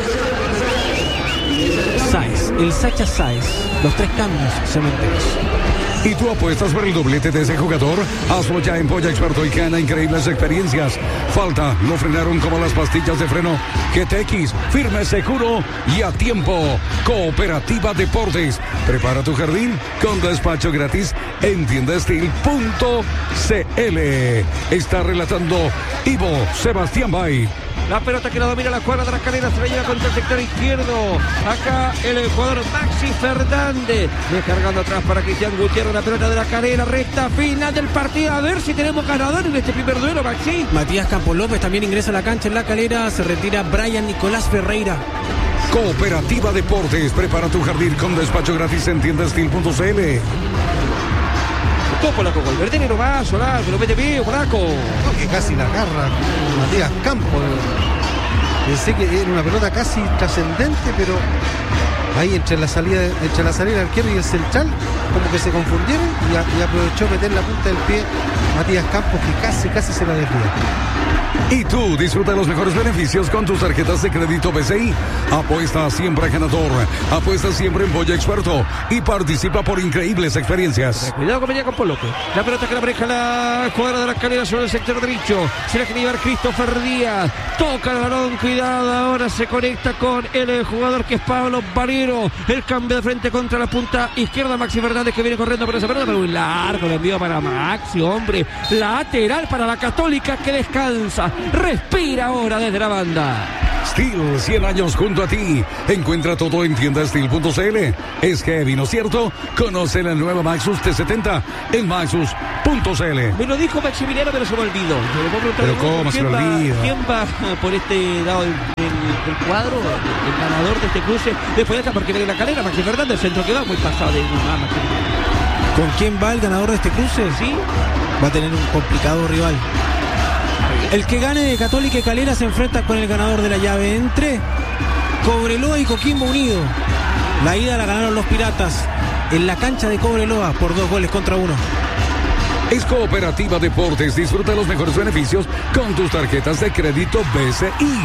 Sáez, el Sacha Sáez. Los 3 cambios cementeros. ¿Y tú apuestas por el doblete de ese jugador? Hazlo ya en Polla Experto y gana increíbles experiencias. Falta, lo frenaron como las pastillas de freno GTX, firme, seguro y a tiempo. Cooperativa Deportes. Prepara tu jardín con despacho gratis en tiendastil.cl. Está relatando Ivo Sebastián Bay. La pelota que la domina la escuadra de La Calera, se la lleva contra el sector izquierdo. Acá el jugador Maxi Fernández, descargando atrás para Cristian Gutiérrez. La pelota de La Calera, recta final del partido. A ver si tenemos ganador en este primer duelo, Maxi. Matías Campos López también ingresa a la cancha en La Calera. Se retira Brian Nicolás Ferreira. Cooperativa Deportes. Prepara tu jardín con despacho gratis en tiendastil.cl. Polaco gol, Verteni no va, Solar, que lo mete bien, Polaco. No, que casi la agarra Matías Campos. Pensé que era una pelota casi trascendente, pero ahí entre la salida del arquero y el central, como que se confundieron y aprovechó meter la punta del pie Matías Campos, que casi se la desvía. Y tú disfruta de los mejores beneficios con tus tarjetas de crédito BCI. Apuesta siempre a ganador. Apuesta siempre en Boya Experto y participa por increíbles experiencias. Cuidado con Campos López. La pelota que la maneja la cuadra de la Calera sobre el sector derecho. Se la quiere llevar Christopher Díaz. Toca el balón, cuidado. Ahora se conecta con el jugador que es Pablo Valero. El cambio de frente contra la punta izquierda. Maxi Fernández que viene corriendo por esa pelota, pero muy largo. El envío para Maxi, hombre. Lateral para la Católica que descansa. Respira ahora desde la banda. Steel, 100 años junto a ti. Encuentra todo en tiendasteel.cl. Es heavy, ¿no es cierto? Conoce la nueva Maxus T70 en maxus.cl. Me lo dijo Maximiliano, pero se me olvidó. Pero ¿cómo se me olvida? ¿Quién va por este lado del cuadro? El ganador de este cruce. Después de esta, porque viene la Calera, Maxi Fernández, centro que va muy pasado de mamá. ¿Con quién va el ganador de este cruce? Sí. Va a tener un complicado rival. El que gane de Católica y Calera se enfrenta con el ganador de la llave entre Cobreloa y Coquimbo Unido. La ida la ganaron los Piratas en la cancha de Cobreloa por 2-1. Es Cooperativa Deportes. Disfruta de los mejores beneficios con tus tarjetas de crédito BCI.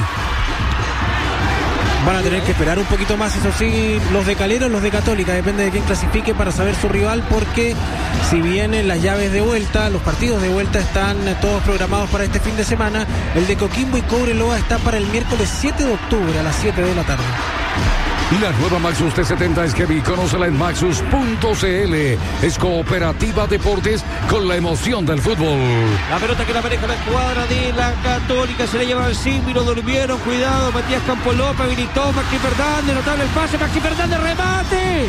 Van a tener que esperar un poquito más, eso sí, los de Calera o los de Católica, depende de quién clasifique para saber su rival, porque si bien las llaves de vuelta, los partidos de vuelta están todos programados para este fin de semana, el de Coquimbo y Cobreloa está para el miércoles 7 de octubre a las 7 de la tarde. La nueva Maxus T70 es heavy. Conócela en maxus.cl. Es Cooperativa Deportes con la emoción del fútbol. La pelota que la maneja la escuadra de la Católica. Se le lleva al símbolo, durmieron. Cuidado, Matías Campos López habilitó. Maxi Fernández, notable el pase. Maxi Fernández, remate.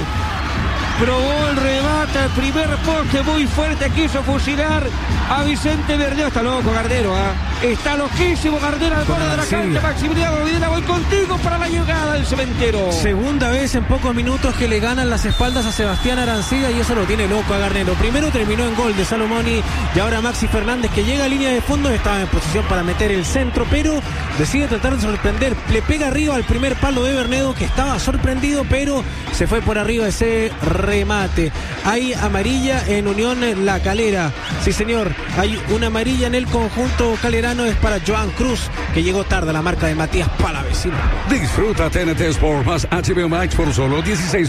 Probó el remate al primer poste, muy fuerte, quiso fusilar a Vicente Verdeo. Está loco Gardero, está loquísimo Gardero al borde de la cancha. Maximiliano Videla, voy contigo para la llegada del cementero. Segunda vez en pocos minutos que le ganan las espaldas a Sebastián Arancibia y eso lo tiene loco a Garnero. Primero terminó en gol de Salomoni y ahora Maxi Fernández, que llega a línea de fondo, estaba en posición para meter el centro, pero decide tratar de sorprender. Le pega arriba al primer palo de Bernedo, que estaba sorprendido, pero se fue por arriba ese remate. Hay amarilla en Unión La Calera. Sí, señor. Hay una amarilla en el conjunto calerano. Es para Joan Cruz, que llegó tarde a la marca de Matías Palavecino. Disfruta TNT Sport más HBO Max por solo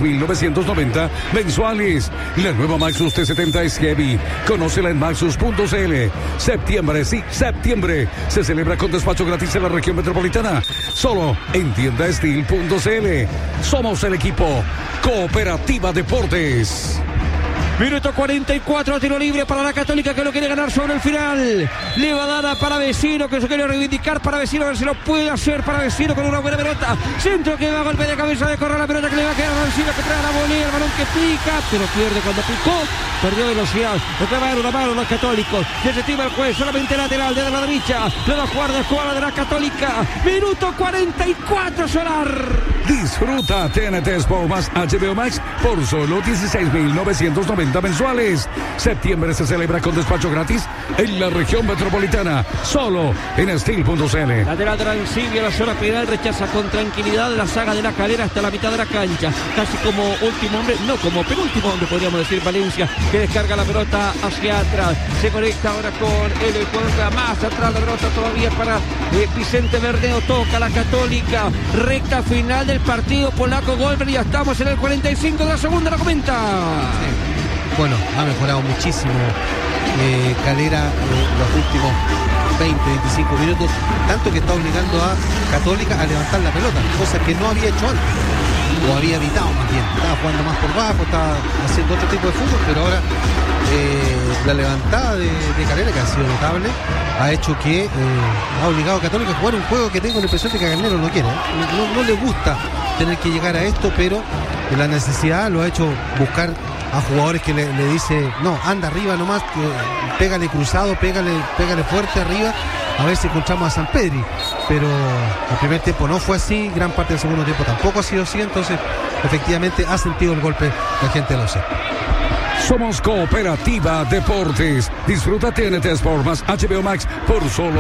16.990 mensuales. La nueva Maxus T70 es heavy. Conócela en maxus.cl. Septiembre, sí, septiembre. Se celebra con despacho gratis en la región metropolitana. Solo en tiendasteel.cl. Somos el equipo Cooperativa Deportes. Minuto 44, tiro libre para la Católica, que lo quiere ganar sobre el final. Le va a dar a Palavecino, que se quiere reivindicar Palavecino, a ver si lo puede hacer Palavecino con una buena pelota. Centro que va, golpe de cabeza de correr la pelota que le va a quedar a Arancibia, que trae la volea, el balón que pica, pero pierde cuando picó, perdió velocidad. Le va a dar una mano los católicos. Desestima el juez, solamente lateral desde la derecha. Le va a jugar de escuadra de la Católica. Minuto 44, Solar. Disfruta TNT Sport más HBO Max por solo 16.990 mensuales. Septiembre se celebra con despacho gratis en la región metropolitana. Solo en steel.cl. Lateral de Arancibia, la zona penal, rechaza con tranquilidad la saga de la Calera hasta la mitad de la cancha. Casi como último hombre, no, como penúltimo hombre, podríamos decir. Valencia, que descarga la pelota hacia atrás. Se conecta ahora con el jugador más atrás. La pelota todavía para Vicente Verdeo. Toca la Católica. Recta final del partido. Polaco Golver. Ya estamos en el 45 de la segunda. La comenta. Sí. Bueno, ha mejorado muchísimo Calera los últimos 20-25 minutos, tanto que está obligando a Católica a levantar la pelota, cosa que no había hecho antes, o había evitado más bien. Estaba jugando más por bajo, estaba haciendo otro tipo de fútbol, pero ahora la levantada de Calera, que ha sido notable, ha hecho que ha obligado a Católica a jugar un juego que tengo la impresión de que Garnero no quiere, no le gusta tener que llegar a esto, pero la necesidad lo ha hecho buscar a jugadores que le dice, no, anda arriba nomás, pégale cruzado, pégale fuerte arriba, a ver si encontramos a San Pedri. Pero el primer tiempo no fue así, gran parte del segundo tiempo tampoco ha sido así, entonces efectivamente ha sentido el golpe la gente de la OC. Somos Cooperativa Deportes. Disfruta TNT Sport más HBO Max por solo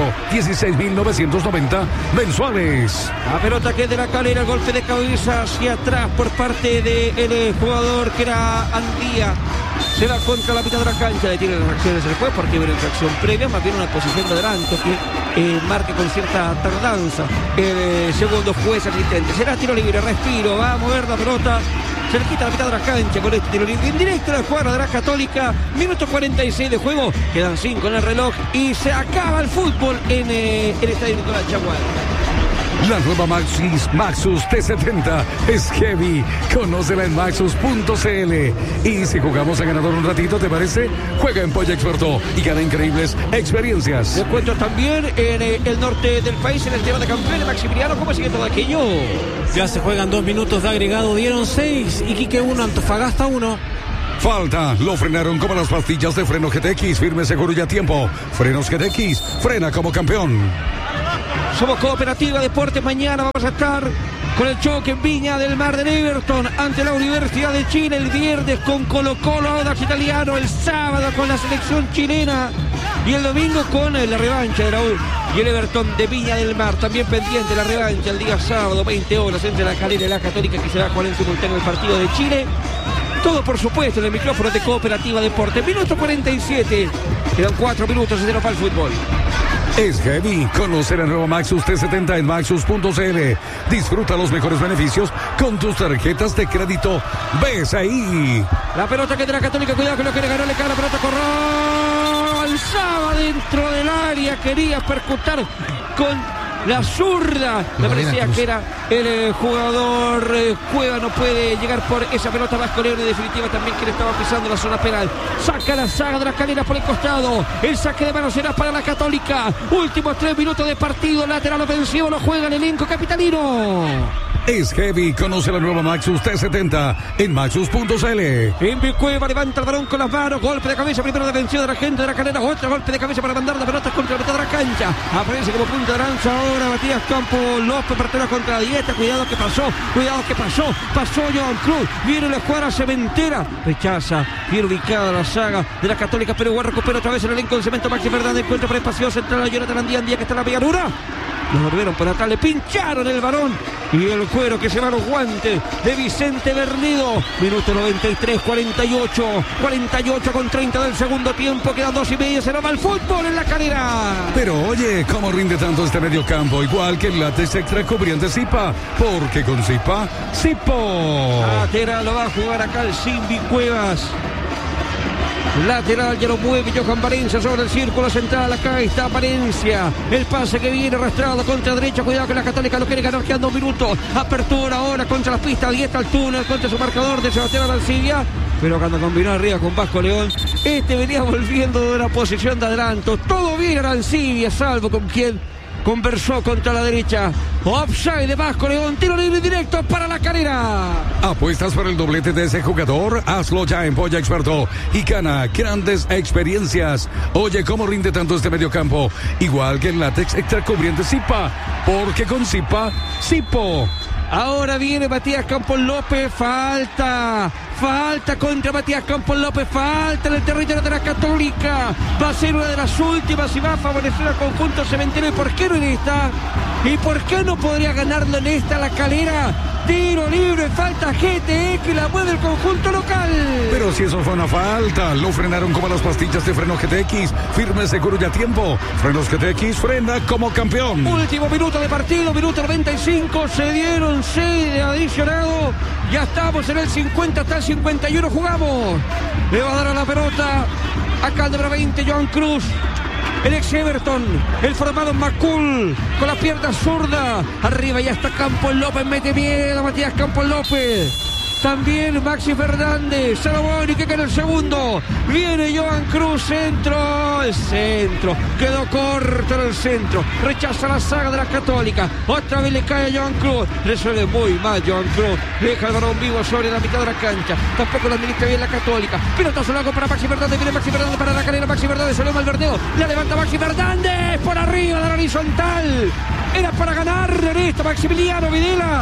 16.990 mensuales. La pelota que es de La Calera, el golpe de cabeza hacia atrás por parte del jugador que era Andía. Se va contra la mitad de la cancha, detiene las reacciones del juez porque viene reacción previa, más bien una posición de adelanto que marque con cierta tardanza el segundo juez asistente. Será tiro libre, respiro, va a mover la pelota. Se le quita la mitad de la cancha con este tiro libre indirecto de la jugada de la Católica. Minuto 46 de juego, quedan 5 en el reloj y se acaba el fútbol en el estadio Nicolás Chaguán. La nueva Maxus T70 es heavy. Conócela en maxus.cl. Y si jugamos a ganador un ratito, ¿te parece? Juega en Polla Experto y gana increíbles experiencias. Descuentos también en el norte del país, en el tema de campeones. Maximiliano, ¿cómo sigue todo aquello? Ya se juegan 2 minutos de agregado, dieron 6. Iquique 1, Antofagasta 1. Falta, lo frenaron como las pastillas de freno GTX. Firme, seguro y a tiempo. Frenos GTX, frena como campeón. Somos Cooperativa Deportes. Mañana vamos a estar con el choque en Viña del Mar del Everton ante la Universidad de Chile. El viernes con Colo-Colo, Audax Italiano. El sábado con la selección chilena. Y el domingo con la revancha de la U y el Everton de Viña del Mar. También pendiente la revancha el día sábado, 20 horas, entre La Calera y la Católica, que se va a jugar en simultáneo el partido de Chile. Todo, por supuesto, en el micrófono de Cooperativa Deportes. Minuto 47. Quedan 4 minutos y se nos va el fútbol. Es heavy. Conoce la nueva Maxus T70 en maxus.cl. Disfruta los mejores beneficios con tus tarjetas de crédito BCI. La pelota que de la Católica, cuidado que lo quiere ganar, le cae la pelota, corre, alzaba dentro del área, quería percutar con la zurda. Me parecía que era el jugador Cueva, no puede llegar por esa pelota. Vasco León en definitiva también que le estaba pisando la zona penal. Saca la saga de La Calera por el costado. El saque de manos será para la Católica. Últimos 3 minutos de partido. Lateral ofensivo lo juega el elenco capitalino. Es heavy. Conoce la nueva Maxus T70 en maxus.cl. Envi Cueva levanta el balón con las manos. Golpe de cabeza primero de vencido de la gente de La Calera. Otro golpe de cabeza para mandar la pelota contra la mitad de la cancha. Aparece como punta de lanza ahora Matías Campos López. Partera contra la dieta. Cuidado que pasó. Cuidado que pasó. Pasó Johan Cruz. Viene la escuadra cementera. Rechaza. Bien ubicada la saga de la Católica. Pero igual recupera otra vez el elenco del Cemento Maxi Verdad. Encuentra por el espacio central a Jonathan Andía que está en la pegadura. Lo volvieron por atrás, le pincharon el balón y el cuero que se va a los guantes de Vicente Bernido. Minuto 93, 48 con 30 del segundo tiempo. Quedan 2:30, se nos va el fútbol en La Calera. Pero oye, ¿cómo rinde tanto este mediocampo? Igual que el látex extra cubriente Zipa, porque con Zipa, Zipo. Lateral lo va a jugar acá el Simbi Cuevas. Lateral, ya lo mueve Johan Valencia sobre el círculo central. Acá está Valencia. El pase que viene arrastrado contra derecha. Cuidado que la Católica lo quiere ganar. Quedan 2 minutos. Apertura ahora contra las pistas. Y está el túnel contra su marcador de Sebastián Arancibia. Pero cuando combinó arriba con Vasco León, venía volviendo de una posición de adelanto. Todo bien Arancibia, salvo con quien conversó contra la derecha. Offside de Vasco León. Tiro libre directo para La Calera. ¿Apuestas por el doblete de ese jugador? Hazlo ya en Polla Experto y gana grandes experiencias. Oye, ¿cómo rinde tanto este mediocampo? Igual que el látex extra cubriente Zipa, porque con Zipa, Zipo. Ahora viene Matías Campos López, falta contra Matías Campos López, falta en el territorio de la Católica, va a ser una de las últimas y va a favorecer al conjunto cementero. ¿Y por qué no en esta? ¿Y por qué no podría ganarlo en esta La Calera? Tiro libre, falta GTX, la mueve el conjunto local. Pero si eso fue una falta, lo frenaron como las pastillas de freno GTX, firme, seguro y a tiempo. Frenos GTX, frena como campeón. Último minuto de partido, minuto 95, se dieron 6 de adicionado. Ya estamos en el 50 hasta el 51, jugamos. Le va a dar a la pelota acá el número 20, Johan Cruz. El ex Everton, el formado Macul, con la pierna zurda. Arriba ya está Campos López, mete miedo a Matías Campos López. También Maxi Fernández, Salomón que queda el segundo. Viene Johan Cruz, centro, el centro. Quedó corto en el centro. Rechaza la saga de la Católica. Otra vez le cae a Johan Cruz. Resuelve muy mal Johan Cruz. Deja el balón vivo sobre la mitad de la cancha. Tampoco lo administra bien la Católica. Pelotazo largo para Maxi Fernández. Viene Maxi Fernández para La Calera. Maxi Fernández se lo Malverdeo. La levanta Maxi Fernández por arriba de la horizontal. Era para ganar en esto Maximiliano Videla.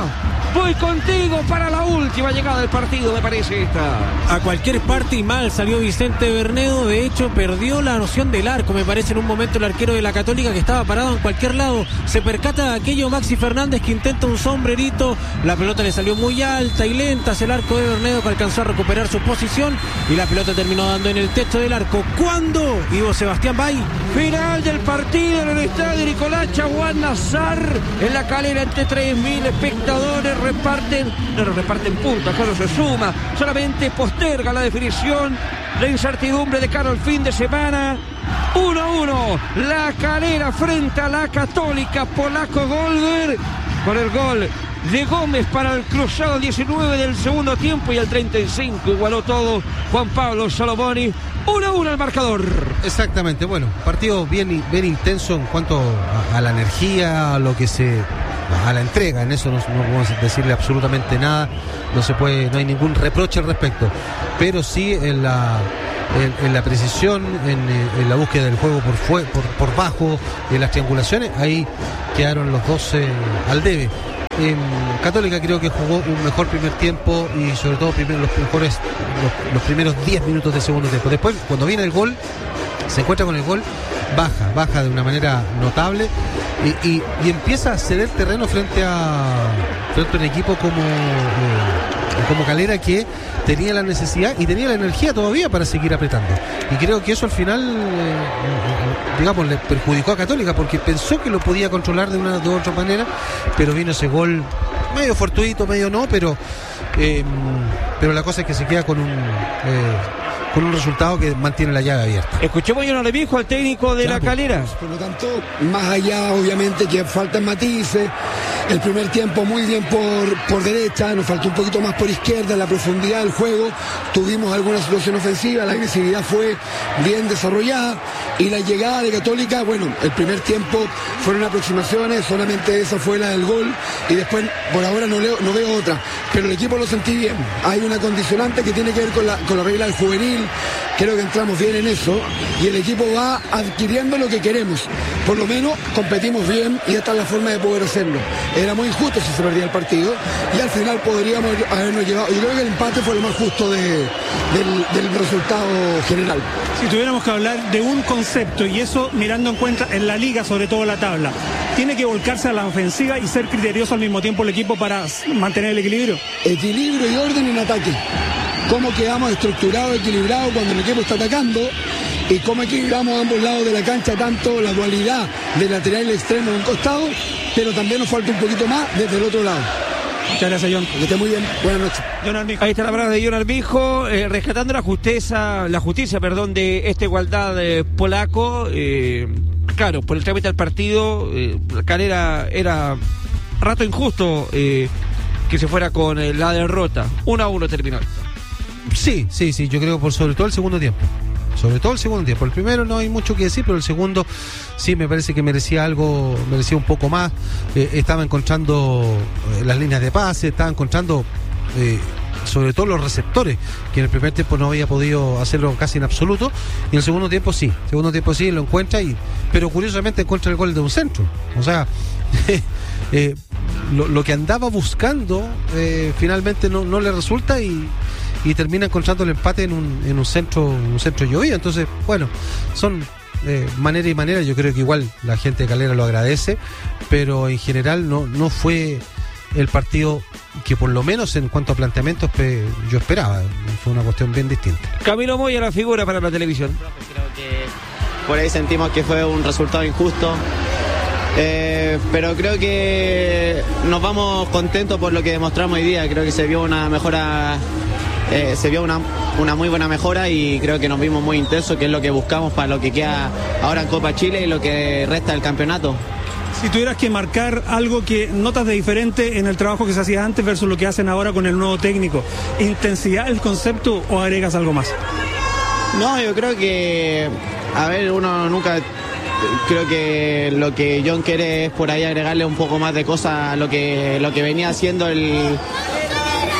Voy contigo para la última llegada del partido, me parece esta. A cualquier parte y mal salió Vicente Bernedo. De hecho, perdió la noción del arco, me parece, en un momento el arquero de la Católica, que estaba parado en cualquier lado. Se percata de aquello Maxi Fernández, que intenta un sombrerito. La pelota le salió muy alta y lenta hacia el arco de Bernedo, que alcanzó a recuperar su posición. Y la pelota terminó dando en el techo del arco. ¿Cuándo? Ivo Sebastián Bay. Final del partido en el estadio Nicolás Chaguán Nazar. En La Calera, entre 3.000 espectadores. No reparten puntos, solo se suma. Solamente posterga la definición. La incertidumbre de cara al fin de semana. 1-1. La Calera frente a la Católica. Polaco Golver. Con el gol de Gómez para el cruzado 19 del segundo tiempo, y al 35 igualó todo Juan Pablo Salomoni. 1-1 el marcador. Exactamente, bueno, partido bien intenso en cuanto a la energía, a la entrega. En eso no podemos decirle absolutamente nada. No hay ningún reproche al respecto, pero sí en la precisión, en la búsqueda del juego por bajo, en las triangulaciones, ahí quedaron los dos al debe. Católica creo que jugó un mejor primer tiempo, y sobre todo los primeros 10 minutos del segundo tiempo. Después, cuando viene el gol, se encuentra con el gol, baja de una manera notable, y empieza a ceder terreno frente a un equipo como Calera, que tenía la necesidad y tenía la energía todavía para seguir apretando. Y creo que eso al final, le perjudicó a Católica, porque pensó que lo podía controlar de una u otra manera, pero vino ese gol medio fortuito, medio no, pero la cosa es que se queda con un resultado que mantiene la llave abierta. Escuchemos yo le dijo al técnico de La Calera. Por lo tanto, más allá, obviamente, que faltan matices. El primer tiempo muy bien por derecha, nos faltó un poquito más por izquierda, la profundidad del juego. Tuvimos alguna situación ofensiva, la agresividad fue bien desarrollada, y la llegada de Católica, bueno, el primer tiempo fueron aproximaciones, solamente esa fue la del gol, y después por ahora no veo otra, pero el equipo lo sentí bien. Hay una condicionante que tiene que ver con la regla del juvenil. Creo que entramos bien en eso, y el equipo va adquiriendo lo que queremos. Por lo menos competimos bien, y esta es la forma de poder hacerlo. Era muy injusto si se perdía el partido, y al final podríamos habernos llevado. Yo creo que el empate fue lo más justo del resultado general. Si tuviéramos que hablar de un concepto, y eso mirando en cuenta en la liga, sobre todo la tabla, tiene que volcarse a la ofensiva y ser criterioso al mismo tiempo el equipo para mantener el equilibrio. Equilibrio y orden en ataque. Cómo quedamos estructurados, equilibrados cuando el equipo está atacando, y cómo equilibramos a ambos lados de la cancha, tanto la dualidad del lateral y el extremo en un costado, pero también nos falta un poquito más desde el otro lado. Muchas gracias, John. Que esté muy bien. Buenas noches. John Armijo. Ahí está la palabra de John Armijo, rescatando la justicia de esta igualdad polaco. Claro, por el trámite del partido, Calera era rato injusto que se fuera con la derrota. 1-1 terminó. Sí, yo creo que sobre todo el segundo tiempo. El primero no hay mucho que decir, pero el segundo sí me parece que merecía un poco más. Estaba encontrando las líneas de pase, estaba encontrando sobre todo los receptores, que en el primer tiempo no había podido hacerlo casi en absoluto, y en el segundo tiempo sí lo encuentra, pero curiosamente encuentra el gol de un centro. O sea, lo que andaba buscando finalmente no le resulta, y termina encontrando el empate en un centro llovido. Entonces, bueno, son manera y manera. Yo creo que igual la gente de Calera lo agradece, pero en general no fue el partido que, por lo menos en cuanto a planteamientos, yo esperaba. Fue una cuestión bien distinta. Camilo Moya, la figura para la televisión. Creo que por ahí sentimos que fue un resultado injusto, pero creo que nos vamos contentos por lo que demostramos hoy día. Creo que se vio una mejora, una muy buena mejora, y creo que nos vimos muy intensos, que es lo que buscamos para lo que queda ahora en Copa Chile y lo que resta del campeonato. Si tuvieras que marcar algo que notas de diferente en el trabajo que se hacía antes versus lo que hacen ahora con el nuevo técnico, ¿intensidad el concepto o agregas algo más? No, yo creo que, uno nunca... Creo que lo que John quiere es por ahí agregarle un poco más de cosas a lo que venía haciendo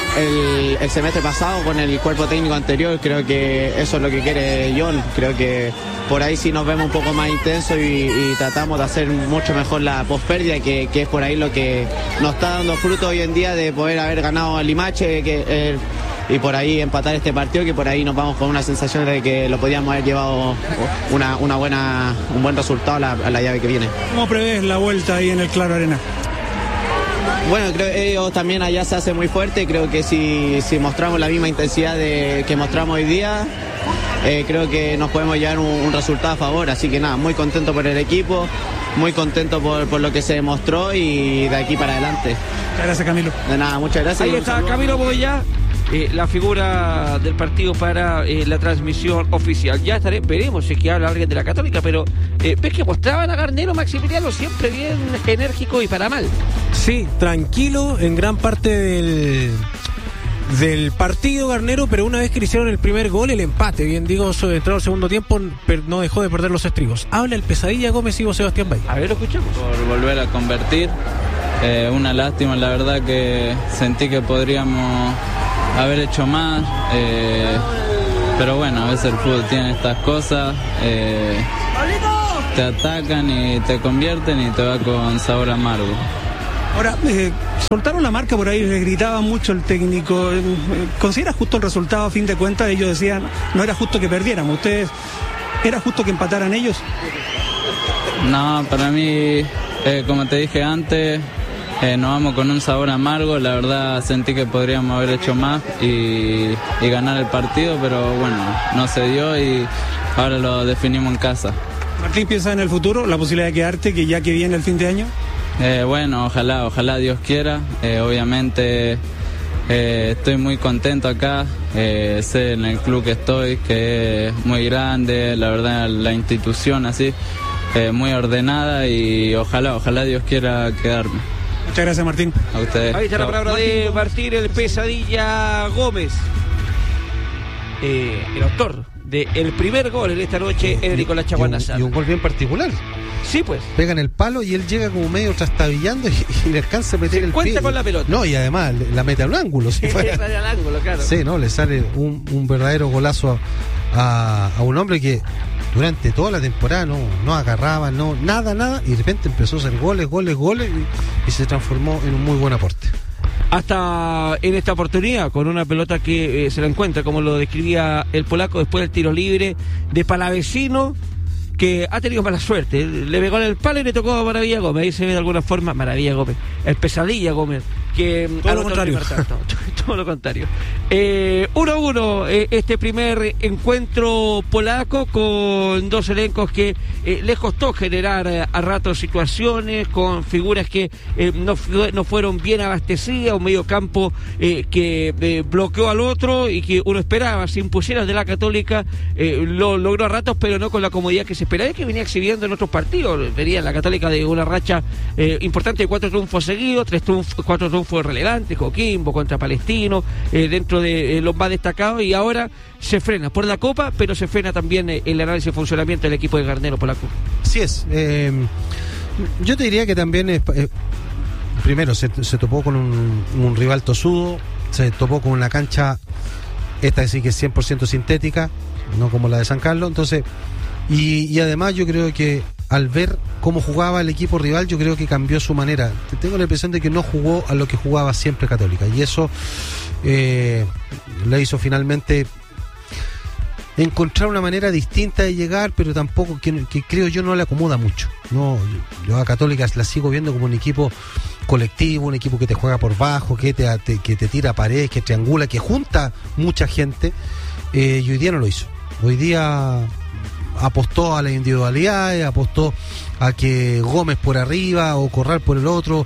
el semestre pasado con el cuerpo técnico anterior. Creo que eso es lo que quiere John. Creo que por ahí sí nos vemos un poco más intensos y tratamos de hacer mucho mejor la pospérdida, que es por ahí lo que nos está dando fruto hoy en día, de poder haber ganado a Limache y por ahí empatar este partido, que por ahí nos vamos con una sensación de que lo podíamos haber llevado un buen resultado a la llave que viene. ¿Cómo prevés la vuelta ahí en el Claro Arena? Bueno, creo que ellos también allá se hace muy fuerte. Creo que si mostramos la misma intensidad que mostramos hoy día, creo que nos podemos llevar un resultado a favor. Así que nada, muy contento por el equipo, muy contento por lo que se demostró y de aquí para adelante. Muchas gracias, Camilo. De nada, muchas gracias. Ahí está Camilo Boya, la figura del partido para la transmisión oficial. Ya veremos si es que habla alguien de la Católica, pero ves que mostraban a Garnero, Maximiliano, siempre bien enérgico y para mal. Sí, tranquilo en gran parte del partido Garnero, pero una vez que le hicieron el primer gol, el empate, bien digo, entró el segundo tiempo, pero no dejó de perder los estribos. Habla el Pesadilla Gómez y Sebastián Bay. A ver, lo escuchamos. Por volver a convertir, una lástima, la verdad que sentí que podríamos haber hecho más, pero bueno, a veces el fútbol tiene estas cosas, te atacan y te convierten y te va con sabor amargo. Ahora, soltaron la marca por ahí, le gritaba mucho el técnico. ¿Considera justo el resultado? A fin de cuentas, ellos decían, no era justo que perdiéramos. ¿Ustedes, era justo que empataran ellos? No, para mí, como te dije antes, nos vamos con un sabor amargo. La verdad sentí que podríamos haber hecho más y ganar el partido, pero bueno, no se dio y ahora lo definimos en casa. Martín, ¿piensa en el futuro, la posibilidad de quedarte, que ya que viene el fin de año? Bueno, ojalá Dios quiera. Obviamente estoy muy contento acá, sé en el club que estoy, que es muy grande, la verdad la institución así, muy ordenada y ojalá Dios quiera quedarme. Muchas gracias, Martín. A ustedes. Ahí está la palabra de Martín, el Pesadilla Gómez, el autor del primer gol en esta noche en Nicolás Chaguán Nazar. Y un gol bien particular. Sí, pues. Pega en el palo y él llega como medio trastabillando y le alcanza a meter el pie. Cuenta con la pelota. No, y además la mete al ángulo. Si fuera. Al ángulo, claro. Sí, no, le sale un verdadero golazo a un hombre que durante toda la temporada no agarraba, nada, y de repente empezó a hacer goles y se transformó en un muy buen aporte. Hasta en esta oportunidad, con una pelota que se la encuentra, como lo describía el polaco, después del tiro libre de Palavecino, que ha tenido mala suerte. Le pegó en el palo y le tocó a Maravilla Gómez. Ahí se ve de alguna forma Maravilla Gómez, el Pesadilla Gómez, que todo lo contrario. Todo lo contrario. 1-1 este primer encuentro polaco, con dos elencos que les costó generar a ratos situaciones, con figuras que no fueron bien abastecidas, un medio campo que bloqueó al otro y que uno esperaba se impusiera de la Católica, lo logró a ratos, pero no con la comodidad que se esperaba, que venía exhibiendo en otros partidos. Venía la Católica de una racha importante de 4 triunfos seguidos, 4 triunfos relevantes, Coquimbo contra Palestino, dentro de los más destacados, y ahora se frena por la Copa, pero se frena también el análisis de funcionamiento del equipo de Garnero polaco. Así es. Yo te diría que también primero se topó con un rival tosudo, se topó con una cancha, esta sí que es 100% sintética, no como la de San Carlos. Entonces, y además yo creo que al ver cómo jugaba el equipo rival, yo creo que cambió su manera. Tengo la impresión de que no jugó a lo que jugaba siempre Católica, y eso le hizo finalmente encontrar una manera distinta de llegar, pero tampoco que creo yo no le acomoda mucho. No, yo a Católica la sigo viendo como un equipo colectivo, un equipo que te juega por bajo, que te tira a paredes, que triangula, que junta mucha gente, y hoy día no lo hizo. Hoy día apostó a la individualidad, apostó a que Gómez por arriba o Corral por el otro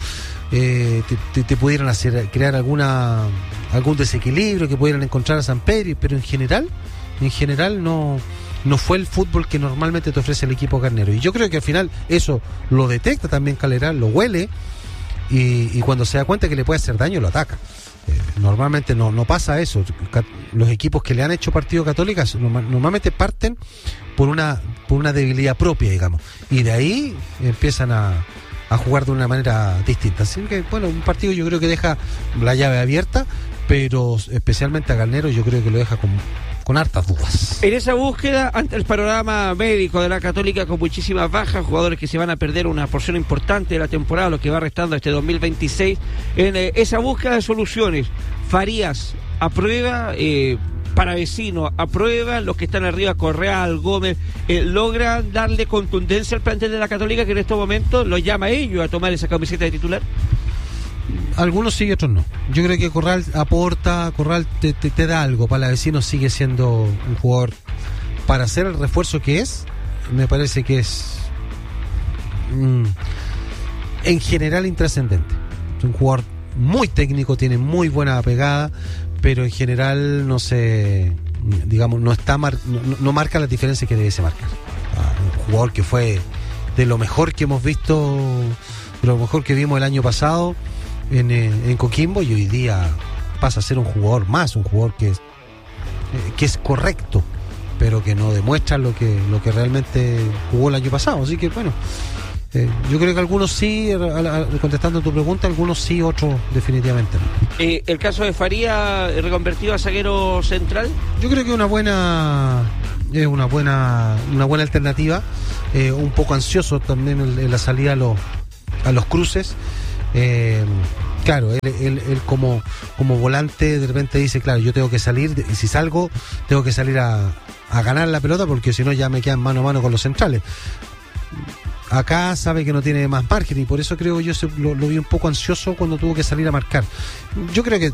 te pudieran crear algún desequilibrio, que pudieran encontrar a Samperi, pero en general no fue el fútbol que normalmente te ofrece el equipo Garnero. Y yo creo que al final eso lo detecta también Calderón, lo huele, y cuando se da cuenta que le puede hacer daño lo ataca. Normalmente no pasa eso. Los equipos que le han hecho partido Católica normalmente parten por una debilidad propia, digamos, y de ahí empiezan a jugar de una manera distinta. Así que bueno, un partido yo creo que deja la llave abierta, pero especialmente a Garnero yo creo que lo deja con hartas dudas. En esa búsqueda, ante el panorama médico de la Católica con muchísimas bajas, jugadores que se van a perder una porción importante de la temporada, lo que va restando este 2026, en esa búsqueda de soluciones, Farías aprueba, Paravecino aprueba, los que están arriba, Correal, Gómez, ¿logran darle contundencia al plantel de la Católica que en estos momentos los llama a ellos a tomar esa camiseta de titular? Algunos sí y otros no. Yo creo que Corral aporta, Corral te da algo. Palavecino sigue siendo un jugador para hacer el refuerzo que es. Me parece que es en general intrascendente. Es un jugador muy técnico, tiene muy buena pegada, pero en general no marca la diferencia que debiese marcar. Un jugador que fue de lo mejor que hemos visto, de lo mejor que vimos el año pasado en Coquimbo, y hoy día pasa a ser un jugador más, un jugador que es correcto, pero que no demuestra lo que realmente jugó el año pasado. Así que bueno, yo creo que algunos sí, contestando tu pregunta, algunos sí, otros definitivamente no. ¿El caso de Faría reconvertido a zaguero central? Yo creo que es una buena alternativa, un poco ansioso también en la salida a los cruces. Claro, él como volante de repente dice, claro, yo tengo que salir, y si salgo tengo que salir a ganar la pelota, porque si no ya me quedan mano a mano con los centrales. Acá sabe que no tiene más margen, y por eso creo yo lo vi un poco ansioso cuando tuvo que salir a marcar. Yo creo que